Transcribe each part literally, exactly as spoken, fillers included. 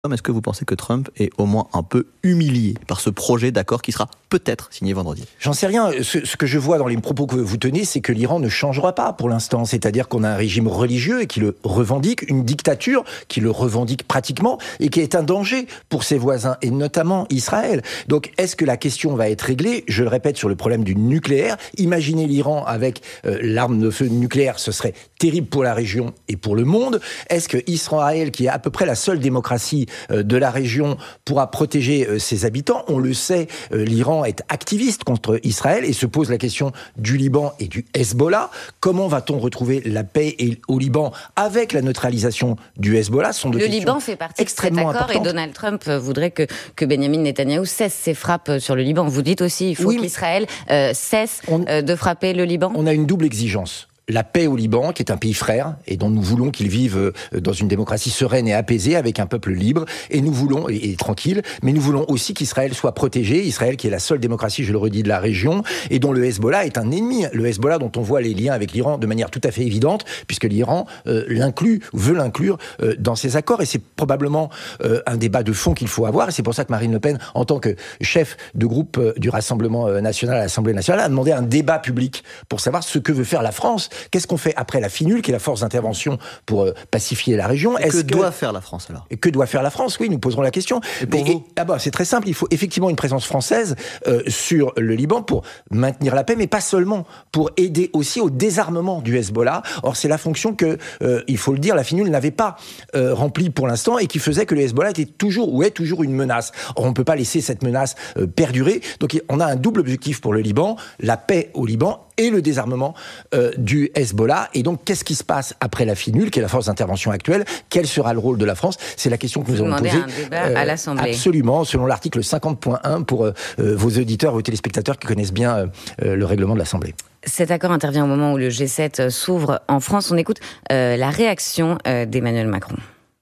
Est-ce que vous pensez que Trump est au moins un peu humilié par ce projet d'accord qui sera peut-être signé vendredi ? J'en sais rien. Ce, ce que je vois dans les propos que vous tenez, c'est que l'Iran ne changera pas pour l'instant. C'est-à-dire qu'on a un régime religieux et qui le revendique, une dictature qui le revendique pratiquement et qui est un danger pour ses voisins, et notamment Israël. Donc, est-ce que la question va être réglée ? Je le répète, sur le problème du nucléaire. Imaginez l'Iran avec euh, l'arme de feu nucléaire, ce serait terrible pour la région et pour le monde. Est-ce que Israël, qui est à peu près la seule démocratie de la région, pourra protéger ses habitants ? On le sait, l'Iran est activiste contre Israël et se pose la question du Liban et du Hezbollah. Comment va-t-on retrouver la paix au Liban avec la neutralisation du Hezbollah ? Ce sont deux Le questions Liban fait partie de cet extrêmement accord importantes. Et Donald Trump voudrait que, que Benjamin Netanyahou cesse ses frappes sur le Liban. Vous dites aussi qu'il faut oui, qu'Israël euh, cesse on, euh, de frapper le Liban ? On a une double exigence. La paix au Liban, qui est un pays frère, et dont nous voulons qu'il vive dans une démocratie sereine et apaisée, avec un peuple libre, et nous voulons, et, et tranquille, mais nous voulons aussi qu'Israël soit protégé, Israël qui est la seule démocratie, je le redis, de la région, et dont le Hezbollah est un ennemi. Le Hezbollah dont on voit les liens avec l'Iran de manière tout à fait évidente, puisque l'Iran euh, l'inclut, veut l'inclure euh, dans ses accords, et c'est probablement euh, un débat de fond qu'il faut avoir, et c'est pour ça que Marine Le Pen, en tant que chef de groupe euh, du Rassemblement national à l'Assemblée nationale, a demandé un débat public pour savoir ce que veut faire la France. Qu'est-ce qu'on fait après la FINUL, qui est la force d'intervention pour euh, pacifier la région ? Et que, que doit faire la France alors ? Et que doit faire la France ? Oui, nous poserons la question. Et pour et, vous ? et, ah bah, c'est très simple, il faut effectivement une présence française euh, sur le Liban pour maintenir la paix, mais pas seulement, pour aider aussi au désarmement du Hezbollah. Or, c'est la fonction que, euh, il faut le dire, la FINUL n'avait pas euh, remplie pour l'instant et qui faisait que le Hezbollah était toujours, ou est toujours une menace. Or, on ne peut pas laisser cette menace euh, perdurer. Donc, on a un double objectif pour le Liban, la paix au Liban et le désarmement euh, du Hezbollah. Et donc, qu'est-ce qui se passe après la FINUL, qui est la force d'intervention actuelle ? Quel sera le rôle de la France ? C'est la question que nous Vous avons posée. Un débat euh, à l'Assemblée. Absolument, selon l'article cinquante point un pour euh, vos auditeurs, vos téléspectateurs qui connaissent bien euh, le règlement de l'Assemblée. Cet accord intervient au moment où le G sept s'ouvre en France. On écoute euh, la réaction euh, d'Emmanuel Macron.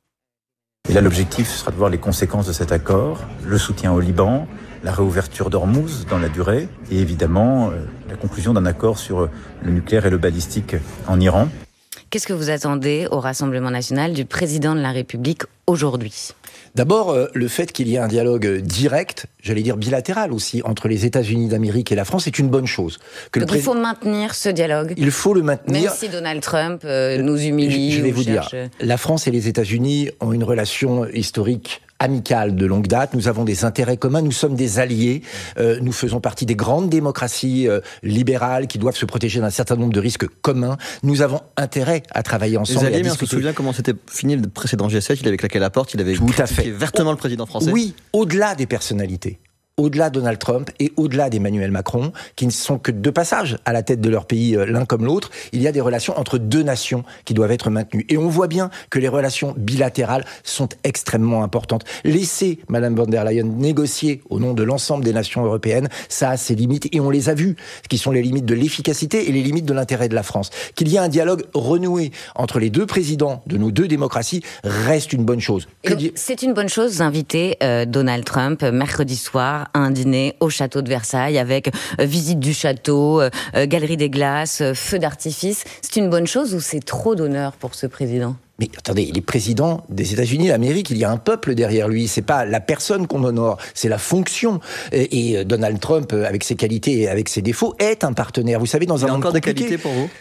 Et là, l'objectif sera de voir les conséquences de cet accord, le soutien au Liban, la réouverture d'Ormuz dans la durée et évidemment euh, la conclusion d'un accord sur le nucléaire et le balistique en Iran. Qu'est-ce que vous attendez au Rassemblement national du président de la République aujourd'hui ? D'abord, euh, le fait qu'il y ait un dialogue direct, j'allais dire bilatéral aussi, entre les États-Unis d'Amérique et la France, c'est une bonne chose. Que Donc le il faut maintenir ce dialogue. Il faut le maintenir. Même si Donald Trump euh, nous humilie. Je, je vais ou vous cherche... dire, la France et les États-Unis ont une relation historique amicale de longue date. Nous avons des intérêts communs, nous sommes des alliés. Euh, nous faisons partie des grandes démocraties euh, libérales qui doivent se protéger d'un certain nombre de risques communs. Nous avons intérêt à travailler ensemble. Les alliés, et à mais discuter. on se souvient comment c'était fini le précédent G sept. Il avait claqué la porte, il avait Tout critiqué à fait. vertement le président français. Oui, au-delà des personnalités. Au-delà de Donald Trump et au-delà d'Emmanuel Macron, qui ne sont que deux passages à la tête de leur pays l'un comme l'autre, il y a des relations entre deux nations qui doivent être maintenues. Et on voit bien que les relations bilatérales sont extrêmement importantes. Laisser Madame von der Leyen négocier au nom de l'ensemble des nations européennes, ça a ses limites, et on les a vues, qui sont les limites de l'efficacité et les limites de l'intérêt de la France. Qu'il y ait un dialogue renoué entre les deux présidents de nos deux démocraties reste une bonne chose. Donc, c'est une bonne chose d'inviter euh, Donald Trump mercredi soir à un dîner au château de Versailles avec euh, visite du château, euh, galerie des glaces, euh, feux d'artifice. C'est une bonne chose ou c'est trop d'honneur pour ce président ? Mais attendez, il est président des États-Unis d'Amérique, il y a un peuple derrière lui, c'est pas la personne qu'on honore, c'est la fonction. Et, et Donald Trump, avec ses qualités et avec ses défauts, est un partenaire. Vous savez, dans il un a monde encore compliqué, des qualités pour vous ?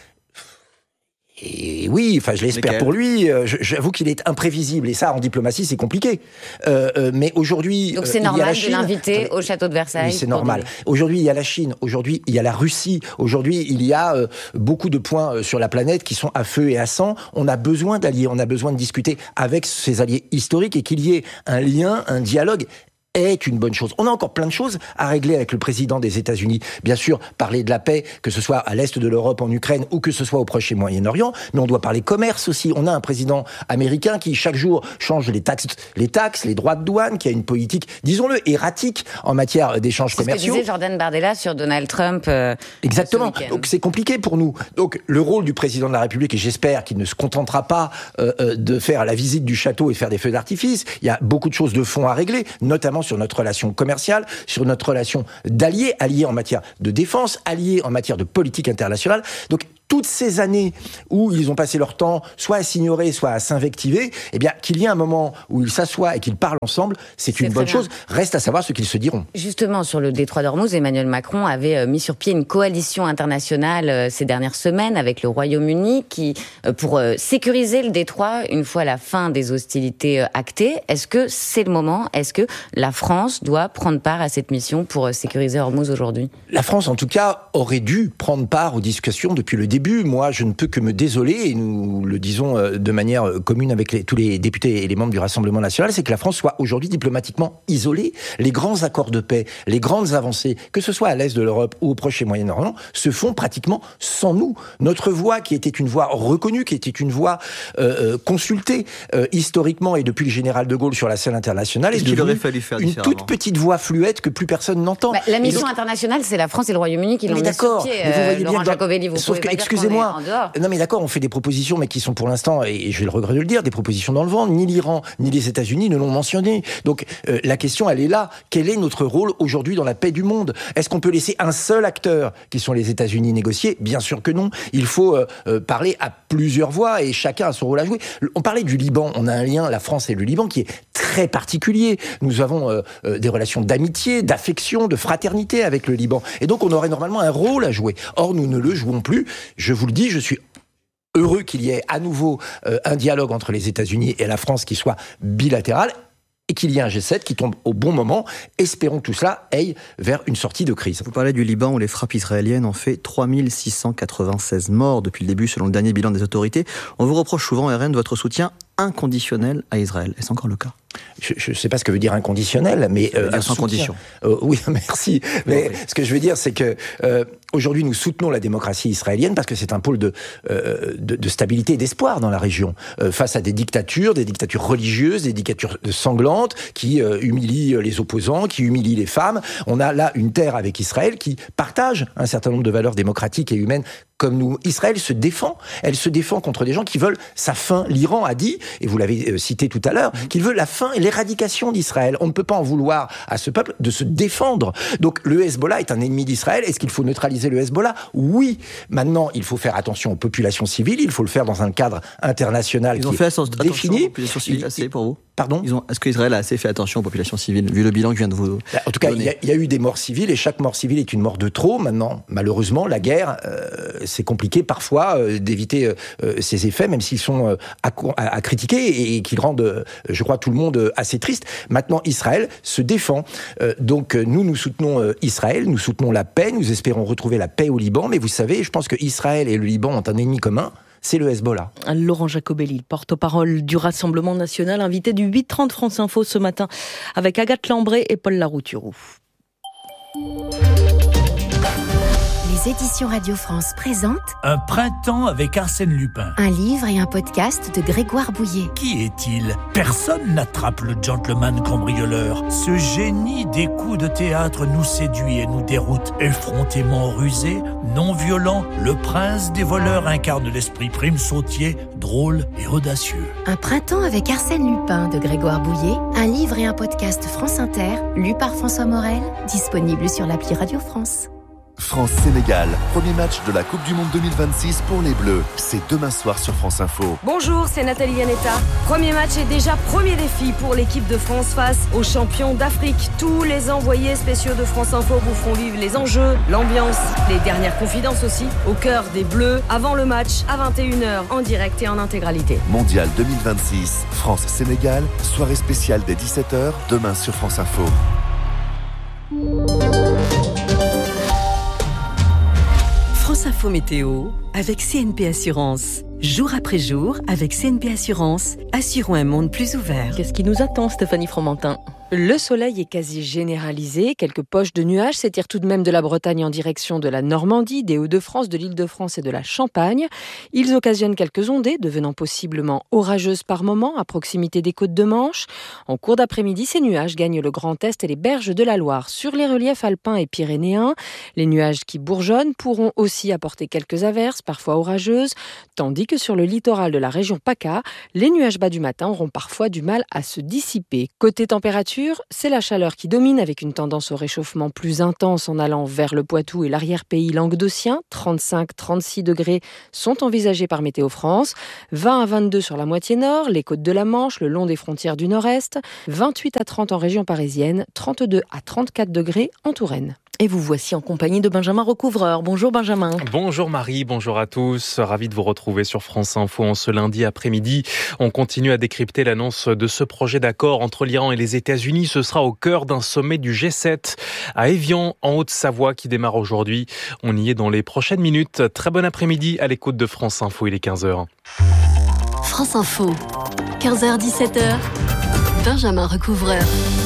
Et oui, enfin, je l'espère Lesquels ? pour lui. J'avoue qu'il est imprévisible, et ça, en diplomatie, c'est compliqué. Euh, euh, mais aujourd'hui, donc c'est euh, normal Chine, de l'inviter au château de Versailles. Oui, c'est normal. Aujourd'hui, il y a la Chine. Aujourd'hui, il y a la Russie. Aujourd'hui, il y a euh, beaucoup de points euh, sur la planète qui sont à feu et à sang. On a besoin d'alliés. On a besoin de discuter avec ces alliés historiques et qu'il y ait un lien, un dialogue est une bonne chose. On a encore plein de choses à régler avec le président des États-Unis. Bien sûr, parler de la paix, que ce soit à l'est de l'Europe, en Ukraine, ou que ce soit au Proche et Moyen-Orient, mais on doit parler commerce aussi. On a un président américain qui, chaque jour, change les taxes, les taxes, les droits de douane, qui a une politique, disons-le, erratique en matière d'échanges commerciaux. C'est ce que disait Jordan Bardella sur Donald Trump. Euh, Exactement. Donc c'est compliqué pour nous. Donc le rôle du président de la République, et j'espère qu'il ne se contentera pas euh, de faire la visite du château et faire des feux d'artifice, il y a beaucoup de choses de fond à régler, notamment sur notre relation commerciale, sur notre relation d'alliés, alliés en matière de défense, alliés en matière de politique internationale. Donc toutes ces années où ils ont passé leur temps soit à s'ignorer, soit à s'invectiver, eh bien, qu'il y ait un moment où ils s'assoient et qu'ils parlent ensemble, c'est, c'est une bonne chose. Reste à savoir ce qu'ils se diront. Justement, sur le détroit d'Ormuz, Emmanuel Macron avait mis sur pied une coalition internationale ces dernières semaines avec le Royaume-Uni qui, pour sécuriser le détroit une fois la fin des hostilités actées. Est-ce que c'est le moment ? Est-ce que la France doit prendre part à cette mission pour sécuriser Ormuz aujourd'hui ? La France, en tout cas, aurait dû prendre part aux discussions depuis le début. Moi, je ne peux que me désoler, et nous le disons de manière commune avec les, tous les députés et les membres du Rassemblement national, c'est que la France soit aujourd'hui diplomatiquement isolée. Les grands accords de paix, les grandes avancées, que ce soit à l'est de l'Europe ou au Proche et Moyen-Orient, se font pratiquement sans nous. Notre voix, qui était une voix reconnue, qui était une voix euh, consultée euh, historiquement et depuis le général de Gaulle sur la scène internationale, est devenue une toute petite voix fluette que plus personne n'entend. Bah, la mission donc, internationale, c'est la France et le Royaume-Uni qui l'ont mis sur pied. Mais vous voyez Laurent bien, Jacobelli, vous sauf pouvez que, excusez-moi, non mais d'accord, on fait des propositions, mais qui sont pour l'instant, et j'ai le regret de le dire, des propositions dans le vent. Ni l'Iran, ni les États-Unis ne l'ont mentionné. Donc euh, la question, elle est là. Quel est notre rôle aujourd'hui dans la paix du monde ? Est-ce qu'on peut laisser un seul acteur, qui sont les États-Unis, négocier ? Bien sûr que non. Il faut euh, euh, parler à plusieurs voix et chacun a son rôle à jouer. On parlait du Liban. On a un lien, la France et le Liban, qui est très particulier. Nous avons euh, euh, des relations d'amitié, d'affection, de fraternité avec le Liban. Et donc on aurait normalement un rôle à jouer. Or, nous ne le jouons plus. Je vous le dis, je suis heureux qu'il y ait à nouveau euh, un dialogue entre les États-Unis et la France qui soit bilatéral et qu'il y ait un G sept qui tombe au bon moment. Espérons que tout cela aille vers une sortie de crise. Vous parlez du Liban où les frappes israéliennes ont fait trois mille six cent quatre-vingt-seize morts depuis le début selon le dernier bilan des autorités. On vous reproche souvent, R N, de votre soutien inconditionnel à Israël. Est-ce encore le cas ? Je ne sais pas ce que veut dire inconditionnel, mais euh, dire sans soutien. condition. Euh, oui, merci. Mais oui. Ce que je veux dire, c'est que euh, aujourd'hui, nous soutenons la démocratie israélienne parce que c'est un pôle de, euh, de, de stabilité et d'espoir dans la région, euh, face à des dictatures, des dictatures religieuses, des dictatures sanglantes qui euh, humilient les opposants, qui humilient les femmes. On a là une terre avec Israël qui partage un certain nombre de valeurs démocratiques et humaines comme nous. Israël se défend. Elle se défend contre des gens qui veulent sa fin. L'Iran a dit, et vous l'avez cité tout à l'heure, qu'il veut la fin et l'éradication d'Israël. On ne peut pas en vouloir à ce peuple de se défendre. Donc le Hezbollah est un ennemi d'Israël. Est-ce qu'il faut neutraliser le Hezbollah ? Oui. Maintenant, il faut faire attention aux populations civiles. Il faut le faire dans un cadre international Ils qui ont fait est défini. Aux populations civiles assez pour vous ? Pardon ? Ils ont, est-ce qu'Israël a assez fait attention aux populations civiles, vu le bilan que je viens de vous donner ? En tout cas, il y, y a eu des morts civiles et chaque mort civile est une mort de trop. Maintenant, malheureusement, la guerre, euh, c'est compliqué parfois euh, d'éviter euh, ces effets, même s'ils sont euh, à, à, à critiquer et, et qu'ils rendent, euh, je crois, tout le monde euh, assez triste. Maintenant, Israël se défend. Euh, donc, euh, nous, nous soutenons euh, Israël, nous soutenons la paix, nous espérons retrouver la paix au Liban. Mais vous savez, je pense que Israël et le Liban ont un ennemi commun. C'est le Hezbollah. Laurent Jacobelli, porte-parole du Rassemblement national, invité du huit trente France Info ce matin avec Agathe Lambré et Paul Larouturou. Les éditions Radio France présentent Un printemps avec Arsène Lupin. Un livre et un podcast de Grégoire Bouillet. Qui est-il ? Personne n'attrape le gentleman cambrioleur. Ce génie des coups de théâtre nous séduit et nous déroute. Effrontément rusé, non violent, le prince des voleurs incarne l'esprit prime sautier, drôle et audacieux. Un printemps avec Arsène Lupin de Grégoire Bouillet. Un livre et un podcast France Inter, lu par François Morel, disponible sur l'appli Radio France. France-Sénégal, premier match de la Coupe du Monde deux mille vingt-six pour les Bleus. C'est demain soir sur France Info. Bonjour, c'est Nathalie Yanetta. Premier match et déjà premier défi pour l'équipe de France face aux champions d'Afrique. Tous les envoyés spéciaux de France Info vous feront vivre les enjeux, l'ambiance, les dernières confidences aussi, au cœur des Bleus, avant le match, à vingt et une heures, en direct et en intégralité. Mondial deux mille vingt-six, France-Sénégal, soirée spéciale dès dix-sept heures, demain sur France Info. France Info Météo avec C N P Assurance. Jour après jour, avec C N P Assurance, assurons un monde plus ouvert. Qu'est-ce qui nous attend, Stéphanie Fromentin ? Le soleil est quasi généralisé. Quelques poches de nuages s'étirent tout de même de la Bretagne en direction de la Normandie, des Hauts-de-France, de l'Île-de-France et de la Champagne. Ils occasionnent quelques ondées, devenant possiblement orageuses par moments à proximité des côtes de Manche. En cours d'après-midi, ces nuages gagnent le Grand Est et les berges de la Loire. Sur les reliefs alpins et pyrénéens, les nuages qui bourgeonnent pourront aussi apporter quelques averses, parfois orageuses, tandis que sur le littoral de la région PACA, les nuages bas du matin auront parfois du mal à se dissiper. Côté température, c'est la chaleur qui domine avec une tendance au réchauffement plus intense en allant vers le Poitou et l'arrière-pays languedocien. trente-cinq à trente-six degrés sont envisagés par Météo France. vingt à vingt-deux sur la moitié nord, les côtes de la Manche, le long des frontières du nord-est. vingt-huit à trente en région parisienne, trente-deux à trente-quatre degrés en Touraine. Et vous voici en compagnie de Benjamin Recouvreur. Bonjour Benjamin. Bonjour Marie, bonjour à tous. Ravi de vous retrouver sur France Info en ce lundi après-midi. On continue à décrypter l'annonce de ce projet d'accord entre l'Iran et les États-Unis. Ce sera au cœur d'un sommet du G sept à Évian, en Haute-Savoie, qui démarre aujourd'hui. On y est dans les prochaines minutes. Très bon après-midi à l'écoute de France Info, il est quinze heures. France Info, quinze heures dix-sept heures, Benjamin Recouvreur.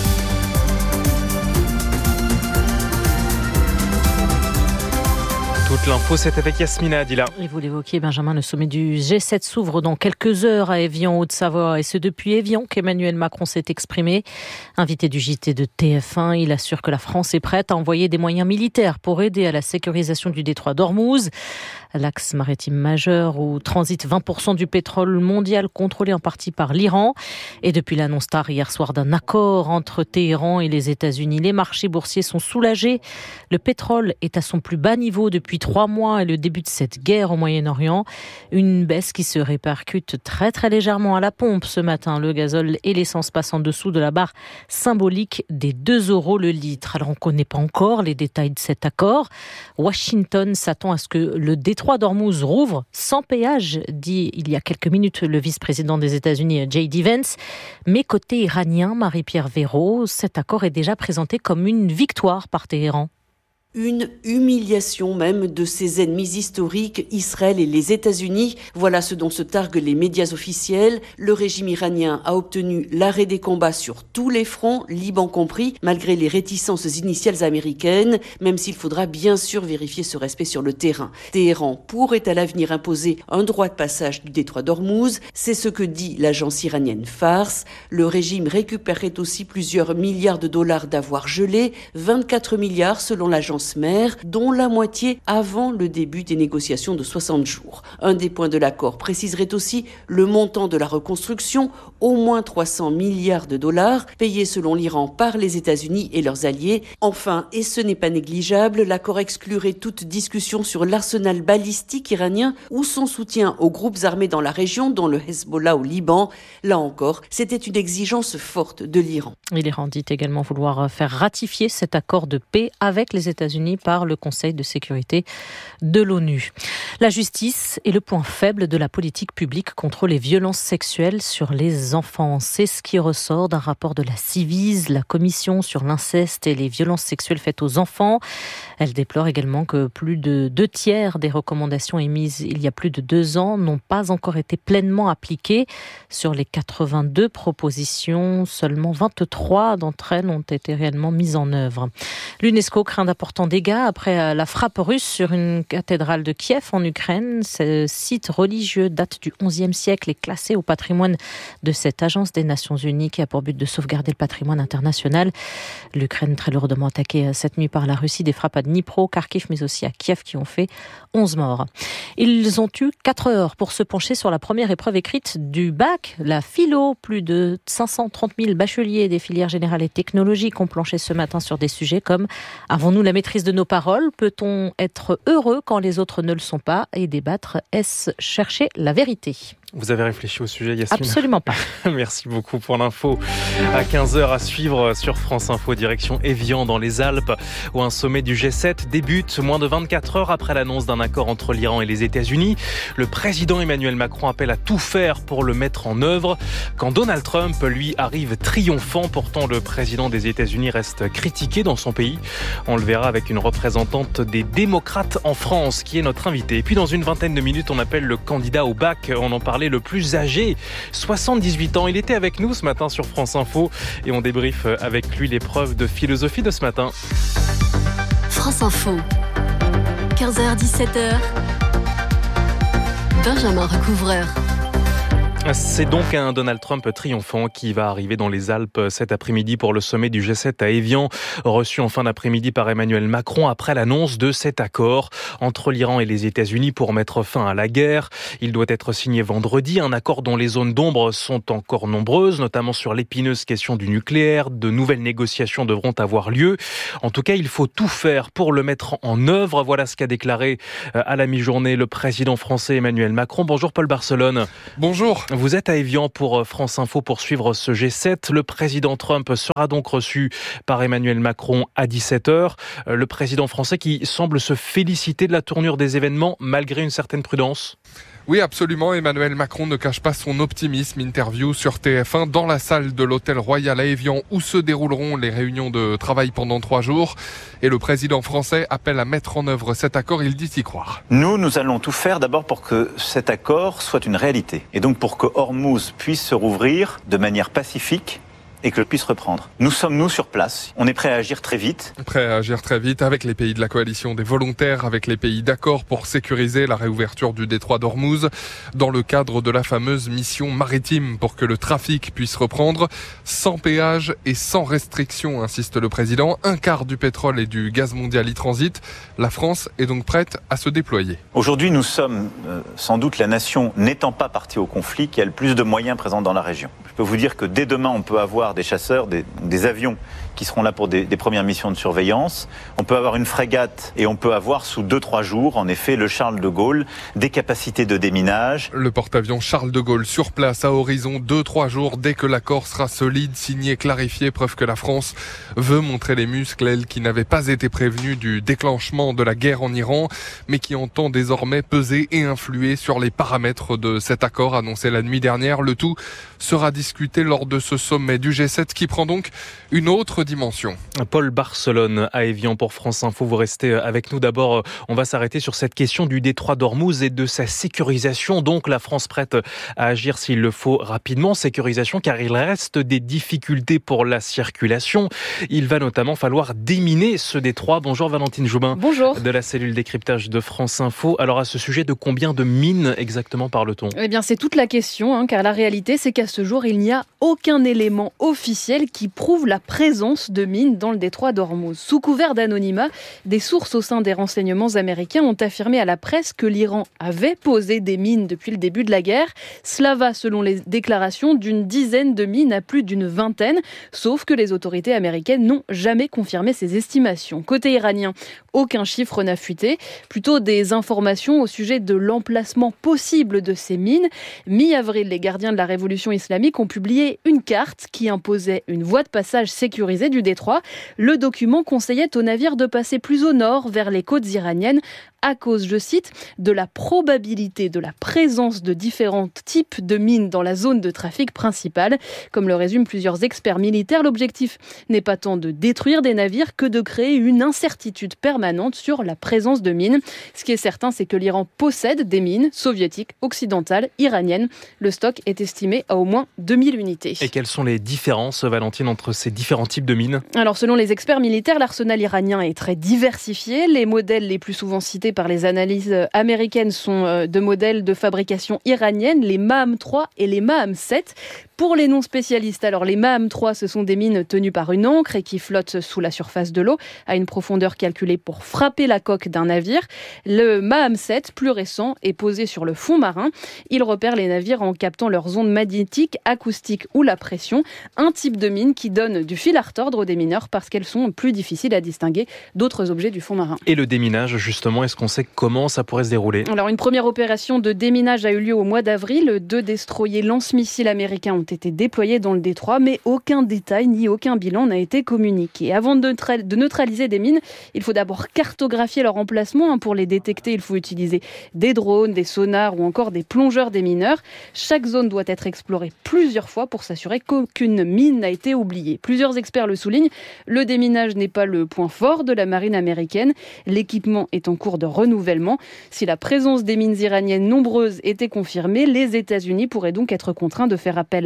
Toute l'info, c'est avec Yasmina Adila. Et vous l'évoquiez, Benjamin, le sommet du G sept s'ouvre dans quelques heures à Évian, Haute-Savoie. Et c'est depuis Évian qu'Emmanuel Macron s'est exprimé. Invité du J T de T F un, il assure que la France est prête à envoyer des moyens militaires pour aider à la sécurisation du détroit d'Ormuz. L'axe maritime majeur où transite vingt pour cent du pétrole mondial contrôlé en partie par l'Iran. Et depuis l'annonce tard hier soir d'un accord entre Téhéran et les États-Unis, les marchés boursiers sont soulagés. Le pétrole est à son plus bas niveau depuis trois mois et le début de cette guerre au Moyen-Orient. Une baisse qui se répercute très très légèrement à la pompe ce matin. Le gazole et l'essence passent en dessous de la barre symbolique des deux euros le litre. Alors on ne connaît pas encore les détails de cet accord. Washington s'attend à ce que le détroit d'Ormuz rouvre sans péage, dit il y a quelques minutes le vice-président des États-Unis J D Vance. Mais côté iranien, Marie-Pierre Véraud, cet accord est déjà présenté comme une victoire par Téhéran. Une humiliation même de ses ennemis historiques, Israël et les États-Unis. Voilà ce dont se targuent les médias officiels. Le régime iranien a obtenu l'arrêt des combats sur tous les fronts, Liban compris, malgré les réticences initiales américaines, même s'il faudra bien sûr vérifier ce respect sur le terrain. Téhéran pourrait à l'avenir imposer un droit de passage du détroit d'Ormuz. C'est ce que dit l'agence iranienne Fars. Le régime récupérerait aussi plusieurs milliards de dollars d'avoirs gelés, vingt-quatre milliards selon l'agence mère, dont la moitié avant le début des négociations de soixante jours. Un des points de l'accord préciserait aussi le montant de la reconstruction, au moins trois cents milliards de dollars, payés selon l'Iran par les États-Unis et leurs alliés. Enfin, et ce n'est pas négligeable, l'accord exclurait toute discussion sur l'arsenal balistique iranien ou son soutien aux groupes armés dans la région, dont le Hezbollah au Liban. Là encore, c'était une exigence forte de l'Iran. L'Iran dit également vouloir faire ratifier cet accord de paix avec les États-Unis par le Conseil de sécurité de l'ONU. La justice est le point faible de la politique publique contre les violences sexuelles sur les enfants. C'est ce qui ressort d'un rapport de la Civise, la commission sur l'inceste et les violences sexuelles faites aux enfants. Elle déplore également que plus de deux tiers des recommandations émises il y a plus de deux ans n'ont pas encore été pleinement appliquées. Sur les quatre-vingt-deux propositions, seulement vingt-trois d'entre elles ont été réellement mises en œuvre. L'UNESCO craint d'importants dégâts après la frappe russe sur une cathédrale de Kiev en Ukraine. Ce site religieux date du onzième siècle et classé au patrimoine de cette agence des Nations Unies qui a pour but de sauvegarder le patrimoine international. L'Ukraine très lourdement attaquée cette nuit par la Russie, des frappes à Dnipro, Kharkiv mais aussi à Kiev qui ont fait onze morts. Ils ont eu quatre heures pour se pencher sur la première épreuve écrite du bac, la philo. Plus de cinq cent trente mille bacheliers des filières générales et technologiques ont planché ce matin sur des sujets comme « Avons-nous la maîtrise de nos paroles ? Peut-on être heureux quand les autres ne le sont pas ? Et débattre, est-ce chercher la vérité ?» Vous avez réfléchi au sujet, Yasmina ? Absolument pas. Merci beaucoup pour l'info. À quinze heures à suivre sur France Info, direction Évian dans les Alpes, où un sommet du G sept débute moins de vingt-quatre heures après l'annonce d'un accord entre l'Iran et les États-Unis. Le président Emmanuel Macron appelle à tout faire pour le mettre en œuvre. Quand Donald Trump, lui, arrive triomphant, pourtant le président des États-Unis reste critiqué dans son pays. On le verra avec une représentante des démocrates en France, qui est notre invitée. Et puis dans une vingtaine de minutes, on appelle le candidat au bac. On en parlait, le plus âgé, soixante-dix-huit ans. Il était avec nous ce matin sur France Info et on débriefe avec lui l'épreuve de philosophie de ce matin. France Info, quinze heures dix-sept heures, Benjamin Recouvreur. C'est donc un Donald Trump triomphant qui va arriver dans les Alpes cet après-midi pour le sommet du G sept à Évian, reçu en fin d'après-midi par Emmanuel Macron après l'annonce de cet accord entre l'Iran et les États-Unis pour mettre fin à la guerre. Il doit être signé vendredi, un accord dont les zones d'ombre sont encore nombreuses, notamment sur l'épineuse question du nucléaire. De nouvelles négociations devront avoir lieu. En tout cas, il faut tout faire pour le mettre en œuvre. Voilà ce qu'a déclaré à la mi-journée le président français Emmanuel Macron. Bonjour Paul Barcelone. Bonjour. Vous êtes à Évian pour France Info pour suivre ce G sept. Le président Trump sera donc reçu par Emmanuel Macron à dix-sept heures. Le président français qui semble se féliciter de la tournure des événements malgré une certaine prudence. Oui, absolument. Emmanuel Macron ne cache pas son optimisme. Interview sur T F un dans la salle de l'Hôtel Royal à Évian où se dérouleront les réunions de travail pendant trois jours. Et le président français appelle à mettre en œuvre cet accord. Il dit y croire. Nous, nous allons tout faire d'abord pour que cet accord soit une réalité. Et donc pour que Hormuz puisse se rouvrir de manière pacifique et que je puisse reprendre. Nous sommes, nous, sur place. On est prêt à agir très vite. Prêt à agir très vite avec les pays de la coalition des volontaires, avec les pays d'accord pour sécuriser la réouverture du détroit d'Hormuz, dans le cadre de la fameuse mission maritime pour que le trafic puisse reprendre, sans péage et sans restriction, insiste le président. Un quart du pétrole et du gaz mondial y transite. La France est donc prête à se déployer. Aujourd'hui, nous sommes euh, sans doute la nation n'étant pas partie au conflit qui a le plus de moyens présents dans la région. Je peux vous dire que dès demain, on peut avoir des chasseurs, des, des avions qui seront là pour des, des premières missions de surveillance. On peut avoir une frégate et on peut avoir sous deux trois jours, en effet, le Charles de Gaulle, des capacités de déminage. Le porte-avions Charles de Gaulle sur place à horizon deux trois jours dès que l'accord sera solide, signé, clarifié, preuve que la France veut montrer les muscles, elle qui n'avait pas été prévenue du déclenchement de la guerre en Iran, mais qui entend désormais peser et influer sur les paramètres de cet accord annoncé la nuit dernière. Le tout sera discuté lors de ce sommet du G sept qui prend donc une autre dimension. Paul Barcelone à Évian pour France Info. Vous restez avec nous. D'abord, on va s'arrêter sur cette question du détroit d'Hormuz et de sa sécurisation. Donc, la France prête à agir s'il le faut rapidement. Sécurisation car il reste des difficultés pour la circulation. Il va notamment falloir déminer ce détroit. Bonjour Valentine Joubin. Bonjour. De la cellule décryptage de France Info. Alors, à ce sujet, de combien de mines exactement parle-t-on ? Eh bien, c'est toute la question, hein, car la réalité, c'est qu'à ce jour, il n'y a aucun élément officiel qui prouve la présence de mines dans le détroit d'Hormuz. Sous couvert d'anonymat, des sources au sein des renseignements américains ont affirmé à la presse que l'Iran avait posé des mines depuis le début de la guerre. Cela va, selon les déclarations, d'une dizaine de mines à plus d'une vingtaine, sauf que les autorités américaines n'ont jamais confirmé ces estimations. Côté iranien, aucun chiffre n'a fuité, plutôt des informations au sujet de l'emplacement possible de ces mines. Mi-avril, les gardiens de la révolution islamique ont publié une carte qui imposait une voie de passage sécurisée du détroit. Le document conseillait aux navires de passer plus au nord, vers les côtes iraniennes, à cause, je cite, de la probabilité de la présence de différents types de mines dans la zone de trafic principale. Comme le résument plusieurs experts militaires, l'objectif n'est pas tant de détruire des navires que de créer une incertitude permanente sur la présence de mines. Ce qui est certain, c'est que l'Iran possède des mines soviétiques, occidentales, iraniennes. Le stock est estimé à au moins deux mille unités. Et quelles sont les différences, Valentine, entre ces différents types de mines ? Alors, selon les experts militaires, l'arsenal iranien est très diversifié. Les modèles les plus souvent cités par les analyses américaines sont de modèles de fabrication iranienne, les M A M trois et les M A M sept. Pour les non-spécialistes, alors les M A M trois, ce sont des mines tenues par une ancre et qui flottent sous la surface de l'eau à une profondeur calculée pour frapper la coque d'un navire. Le M A M sept, plus récent, est posé sur le fond marin. Il repère les navires en captant leurs ondes magnétiques, acoustiques ou la pression. Un type de mine qui donne du fil à retordre aux démineurs parce qu'elles sont plus difficiles à distinguer d'autres objets du fond marin. Et le déminage, justement, est-ce qu'on sait comment ça pourrait se dérouler ? Alors, une première opération de déminage a eu lieu au mois d'avril. Deux destroyers lance-missiles américains ont été déployés dans le détroit, mais aucun détail ni aucun bilan n'a été communiqué. Avant de neutraliser des mines, il faut d'abord cartographier leur emplacement. Pour les détecter, il faut utiliser des drones, des sonars ou encore des plongeurs démineurs. Chaque zone doit être explorée plusieurs fois pour s'assurer qu'aucune mine n'a été oubliée. Plusieurs experts le soulignent, le déminage n'est pas le point fort de la marine américaine. L'équipement est en cours de renouvellement. Si la présence des mines iraniennes nombreuses était confirmée, les États-Unis pourraient donc être contraints de faire appel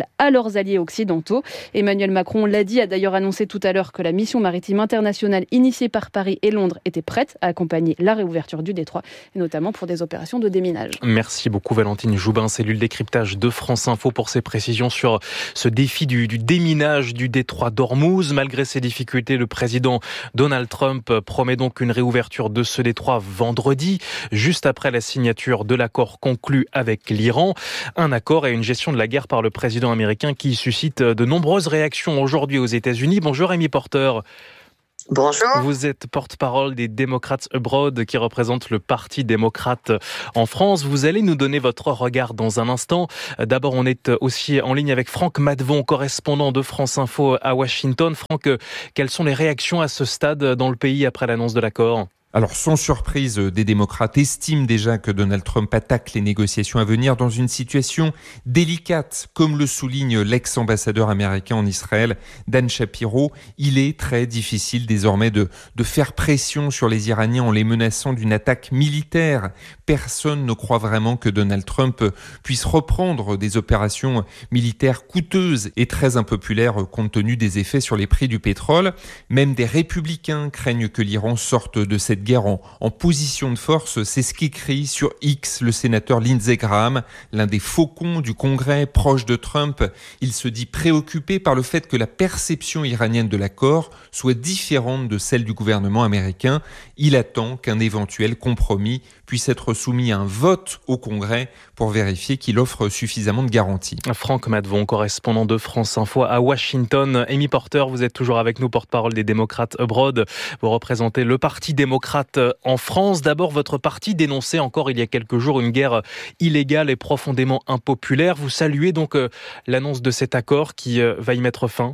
à leurs alliés occidentaux. Emmanuel Macron l'a dit, a d'ailleurs annoncé tout à l'heure que la mission maritime internationale initiée par Paris et Londres était prête à accompagner la réouverture du détroit, et notamment pour des opérations de déminage. Merci beaucoup Valentine Joubin, cellule décryptage de France Info, pour ces précisions sur ce défi du, du déminage du détroit d'Ormuz. Malgré ces difficultés, le président Donald Trump promet donc une réouverture de ce détroit vendredi, juste après la signature de l'accord conclu avec l'Iran. Un accord et une gestion de la guerre par le président américain qui suscite de nombreuses réactions aujourd'hui aux États-Unis. Bonjour Amy Porter. Bonjour. Vous êtes porte-parole des Democrats Abroad, qui représente le Parti démocrate en France. Vous allez nous donner votre regard dans un instant. D'abord, on est aussi en ligne avec Franck Madvon, correspondant de France Info à Washington. Franck, quelles sont les réactions à ce stade dans le pays après l'annonce de l'accord ? Alors, sans surprise, des démocrates estiment déjà que Donald Trump attaque les négociations à venir dans une situation délicate. Comme le souligne l'ex-ambassadeur américain en Israël, Dan Shapiro, il est très difficile désormais de, de faire pression sur les Iraniens en les menaçant d'une attaque militaire. Personne ne croit vraiment que Donald Trump puisse reprendre des opérations militaires coûteuses et très impopulaires compte tenu des effets sur les prix du pétrole. Même des républicains craignent que l'Iran sorte de cette guerre en, en position de force. C'est ce qu'écrit sur X le sénateur Lindsey Graham, l'un des faucons du Congrès proche de Trump. Il se dit préoccupé par le fait que la perception iranienne de l'accord soit différente de celle du gouvernement américain. Il attend qu'un éventuel compromis puisse être soumis à un vote au Congrès pour vérifier qu'il offre suffisamment de garanties. Franck Madvon, correspondant de France Info à Washington. Amy Porter, vous êtes toujours avec nous, porte-parole des Democrats Abroad. Vous représentez le Parti démocrate en France. D'abord, votre parti dénonçait encore il y a quelques jours une guerre illégale et profondément impopulaire. Vous saluez donc l'annonce de cet accord qui va y mettre fin ?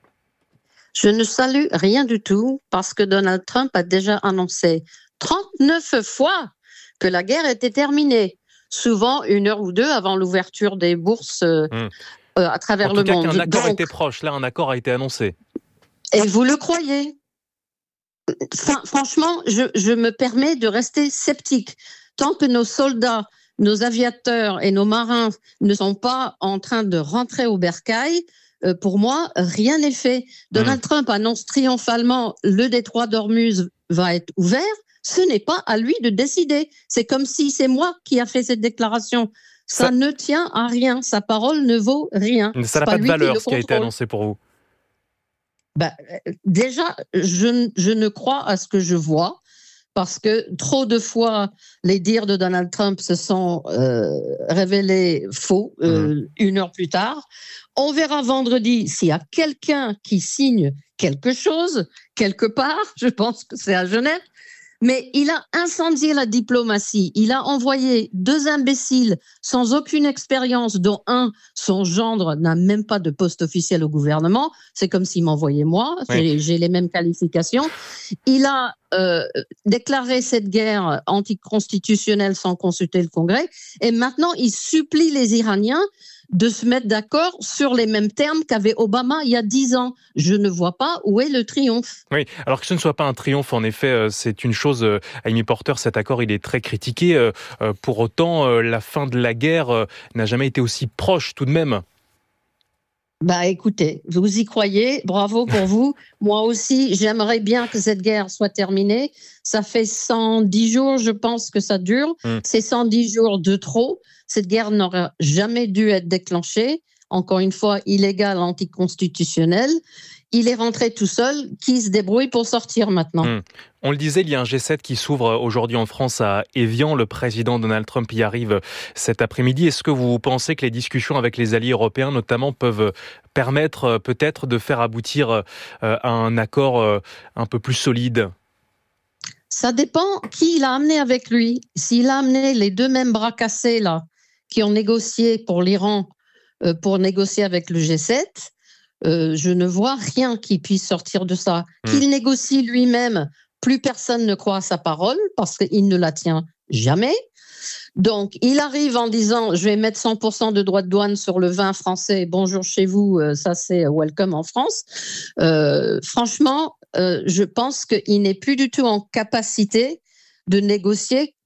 Je ne salue rien du tout parce que Donald Trump a déjà annoncé trente-neuf fois que la guerre était terminée, souvent une heure ou deux avant l'ouverture des bourses euh, mmh. euh, à travers le monde. En tout cas, qu'un accord Donc, était proche. Là, un accord a été annoncé. Et vous le croyez ? Enfin, franchement, je, je me permets de rester sceptique. Tant que nos soldats, nos aviateurs et nos marins ne sont pas en train de rentrer au bercail, euh, pour moi, rien n'est fait. Donald mmh. Trump annonce triomphalement le détroit d'Ormuz va être ouvert. Ce n'est pas à lui de décider. C'est comme si c'est moi qui a fait cette déclaration. Ça, ça ne tient à rien. Sa parole ne vaut rien. Ça n'a pas, pas de valeur, ce qui a été annoncé pour vous. Ben, déjà, je, je ne crois à ce que je vois, parce que trop de fois, les dires de Donald Trump se sont euh, révélés faux euh, mmh. une heure plus tard. On verra vendredi s'il y a quelqu'un qui signe quelque chose, quelque part. Je pense que c'est à Genève. Mais il a incendié la diplomatie. Il a envoyé deux imbéciles sans aucune expérience, dont un, son gendre, n'a même pas de poste officiel au gouvernement. C'est comme s'il m'envoyait moi. Oui. J'ai, j'ai les mêmes qualifications. Il a euh, déclaré cette guerre anticonstitutionnelle sans consulter le Congrès. Et maintenant, il supplie les Iraniens de se mettre d'accord sur les mêmes termes qu'avait Obama il y a dix ans. Je ne vois pas où est le triomphe. Oui, alors que ce ne soit pas un triomphe, en effet, c'est une chose. Amy Porter, cet accord, il est très critiqué. Pour autant, la fin de la guerre n'a jamais été aussi proche tout de même. Bah écoutez, vous y croyez, bravo pour vous. Moi aussi, j'aimerais bien que cette guerre soit terminée. Ça fait cent dix jours, je pense que ça dure. Mmh. C'est cent dix jours de trop. Cette guerre n'aurait jamais dû être déclenchée. Encore une fois, illégale, anticonstitutionnelle. Il est rentré tout seul, qui se débrouille pour sortir maintenant. Mmh. On le disait, il y a un G sept qui s'ouvre aujourd'hui en France à Évian. Le président Donald Trump y arrive cet après-midi. Est-ce que vous pensez que les discussions avec les alliés européens, notamment, peuvent permettre peut-être de faire aboutir à un accord un peu plus solide ? Ça dépend qui il a amené avec lui. S'il a amené les deux mêmes bras cassés là, qui ont négocié pour l'Iran, euh, pour négocier avec le G sept, euh, je ne vois rien qui puisse sortir de ça. Mmh. Qu'il négocie lui-même, plus personne ne croit à sa parole parce qu'il ne la tient jamais. Donc, il arrive en disant « je vais mettre cent pour cent de droits de douane sur le vin français, bonjour chez vous, euh, ça c'est welcome en France euh, ». Franchement, euh, je pense qu'il n'est plus du tout en capacité de négocier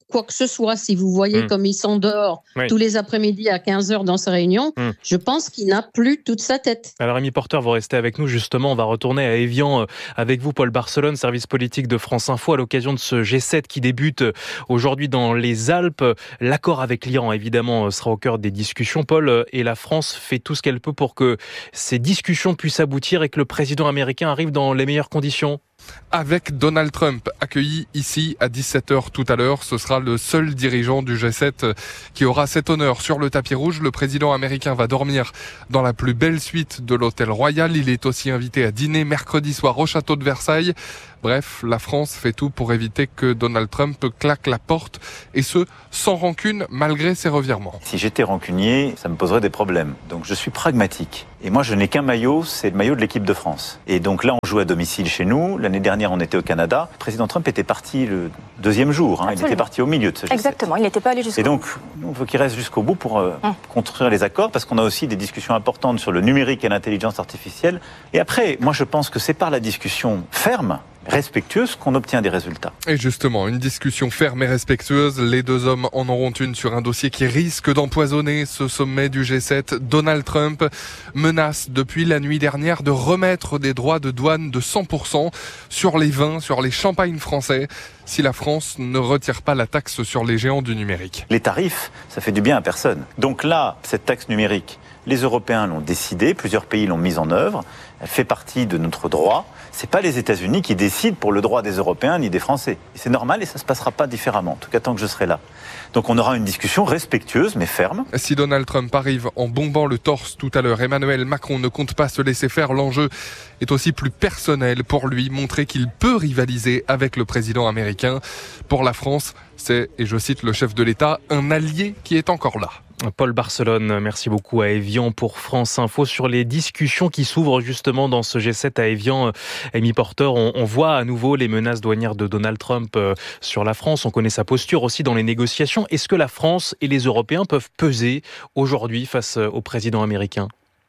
quoi que ce soit. Si vous voyez mmh. comme il s'endort oui. tous les après-midi à quinze heures dans sa réunion, mmh. je pense qu'il n'a plus toute sa tête. Alors Amy Porter, vous restez avec nous justement, on va retourner à Évian avec vous, Paul Barcelone, service politique de France Info, à l'occasion de ce G sept qui débute aujourd'hui dans les Alpes. L'accord avec l'Iran, évidemment, sera au cœur des discussions, Paul, et la France fait tout ce qu'elle peut pour que ces discussions puissent aboutir et que le président américain arrive dans les meilleures conditions. Avec Donald Trump accueilli ici à dix-sept heures tout à l'heure, ce sera le seul dirigeant du G sept qui aura cet honneur sur le tapis rouge. Le président américain va dormir dans la plus belle suite de l'hôtel Royal. Il est aussi invité à dîner mercredi soir au château de Versailles. Bref, la France fait tout pour éviter que Donald Trump claque la porte, et ce, sans rancune, malgré ses revirements. Si j'étais rancunier, ça me poserait des problèmes. Donc je suis pragmatique. Et moi, je n'ai qu'un maillot, c'est le maillot de l'équipe de France. Et donc là, on joue à domicile chez nous. L'année dernière, on était au Canada. Le président Trump était parti le deuxième jour. Hein. Il était parti au milieu de ce G sept. Exactement, il n'était pas allé jusqu'au bout. Et donc, on veut qu'il reste jusqu'au bout pour euh, hum. construire les accords, parce qu'on a aussi des discussions importantes sur le numérique et l'intelligence artificielle. Et après, moi, je pense que c'est par la discussion ferme, respectueuse, qu'on obtient des résultats. Et justement, une discussion ferme et respectueuse, les deux hommes en auront une sur un dossier qui risque d'empoisonner ce sommet du G sept. Donald Trump menace depuis la nuit dernière de remettre des droits de douane de cent pour cent sur les vins, sur les champagnes français, si la France ne retire pas la taxe sur les géants du numérique. Les tarifs, ça fait du bien à personne. Donc là, cette taxe numérique, les Européens l'ont décidé, plusieurs pays l'ont mise en œuvre, elle fait partie de notre droit. C'est pas les États-Unis qui décident pour le droit des Européens ni des Français. Et c'est normal et ça se passera pas différemment, en tout cas tant que je serai là. Donc on aura une discussion respectueuse mais ferme. Si Donald Trump arrive en bombant le torse tout à l'heure, Emmanuel Macron ne compte pas se laisser faire. L'enjeu est aussi plus personnel pour lui, montrer qu'il peut rivaliser avec le président américain. Pour la France, c'est, et je cite le chef de l'État, un allié qui est encore là. Paul Barcelone, merci beaucoup à Évian pour France Info sur les discussions qui s'ouvrent justement dans ce G sept à Évian. Amy Porter, on, on voit à nouveau les menaces douanières de Donald Trump sur la France. On connaît sa posture aussi dans les négociations. Est-ce que la France et les Européens peuvent peser aujourd'hui face au président américain ?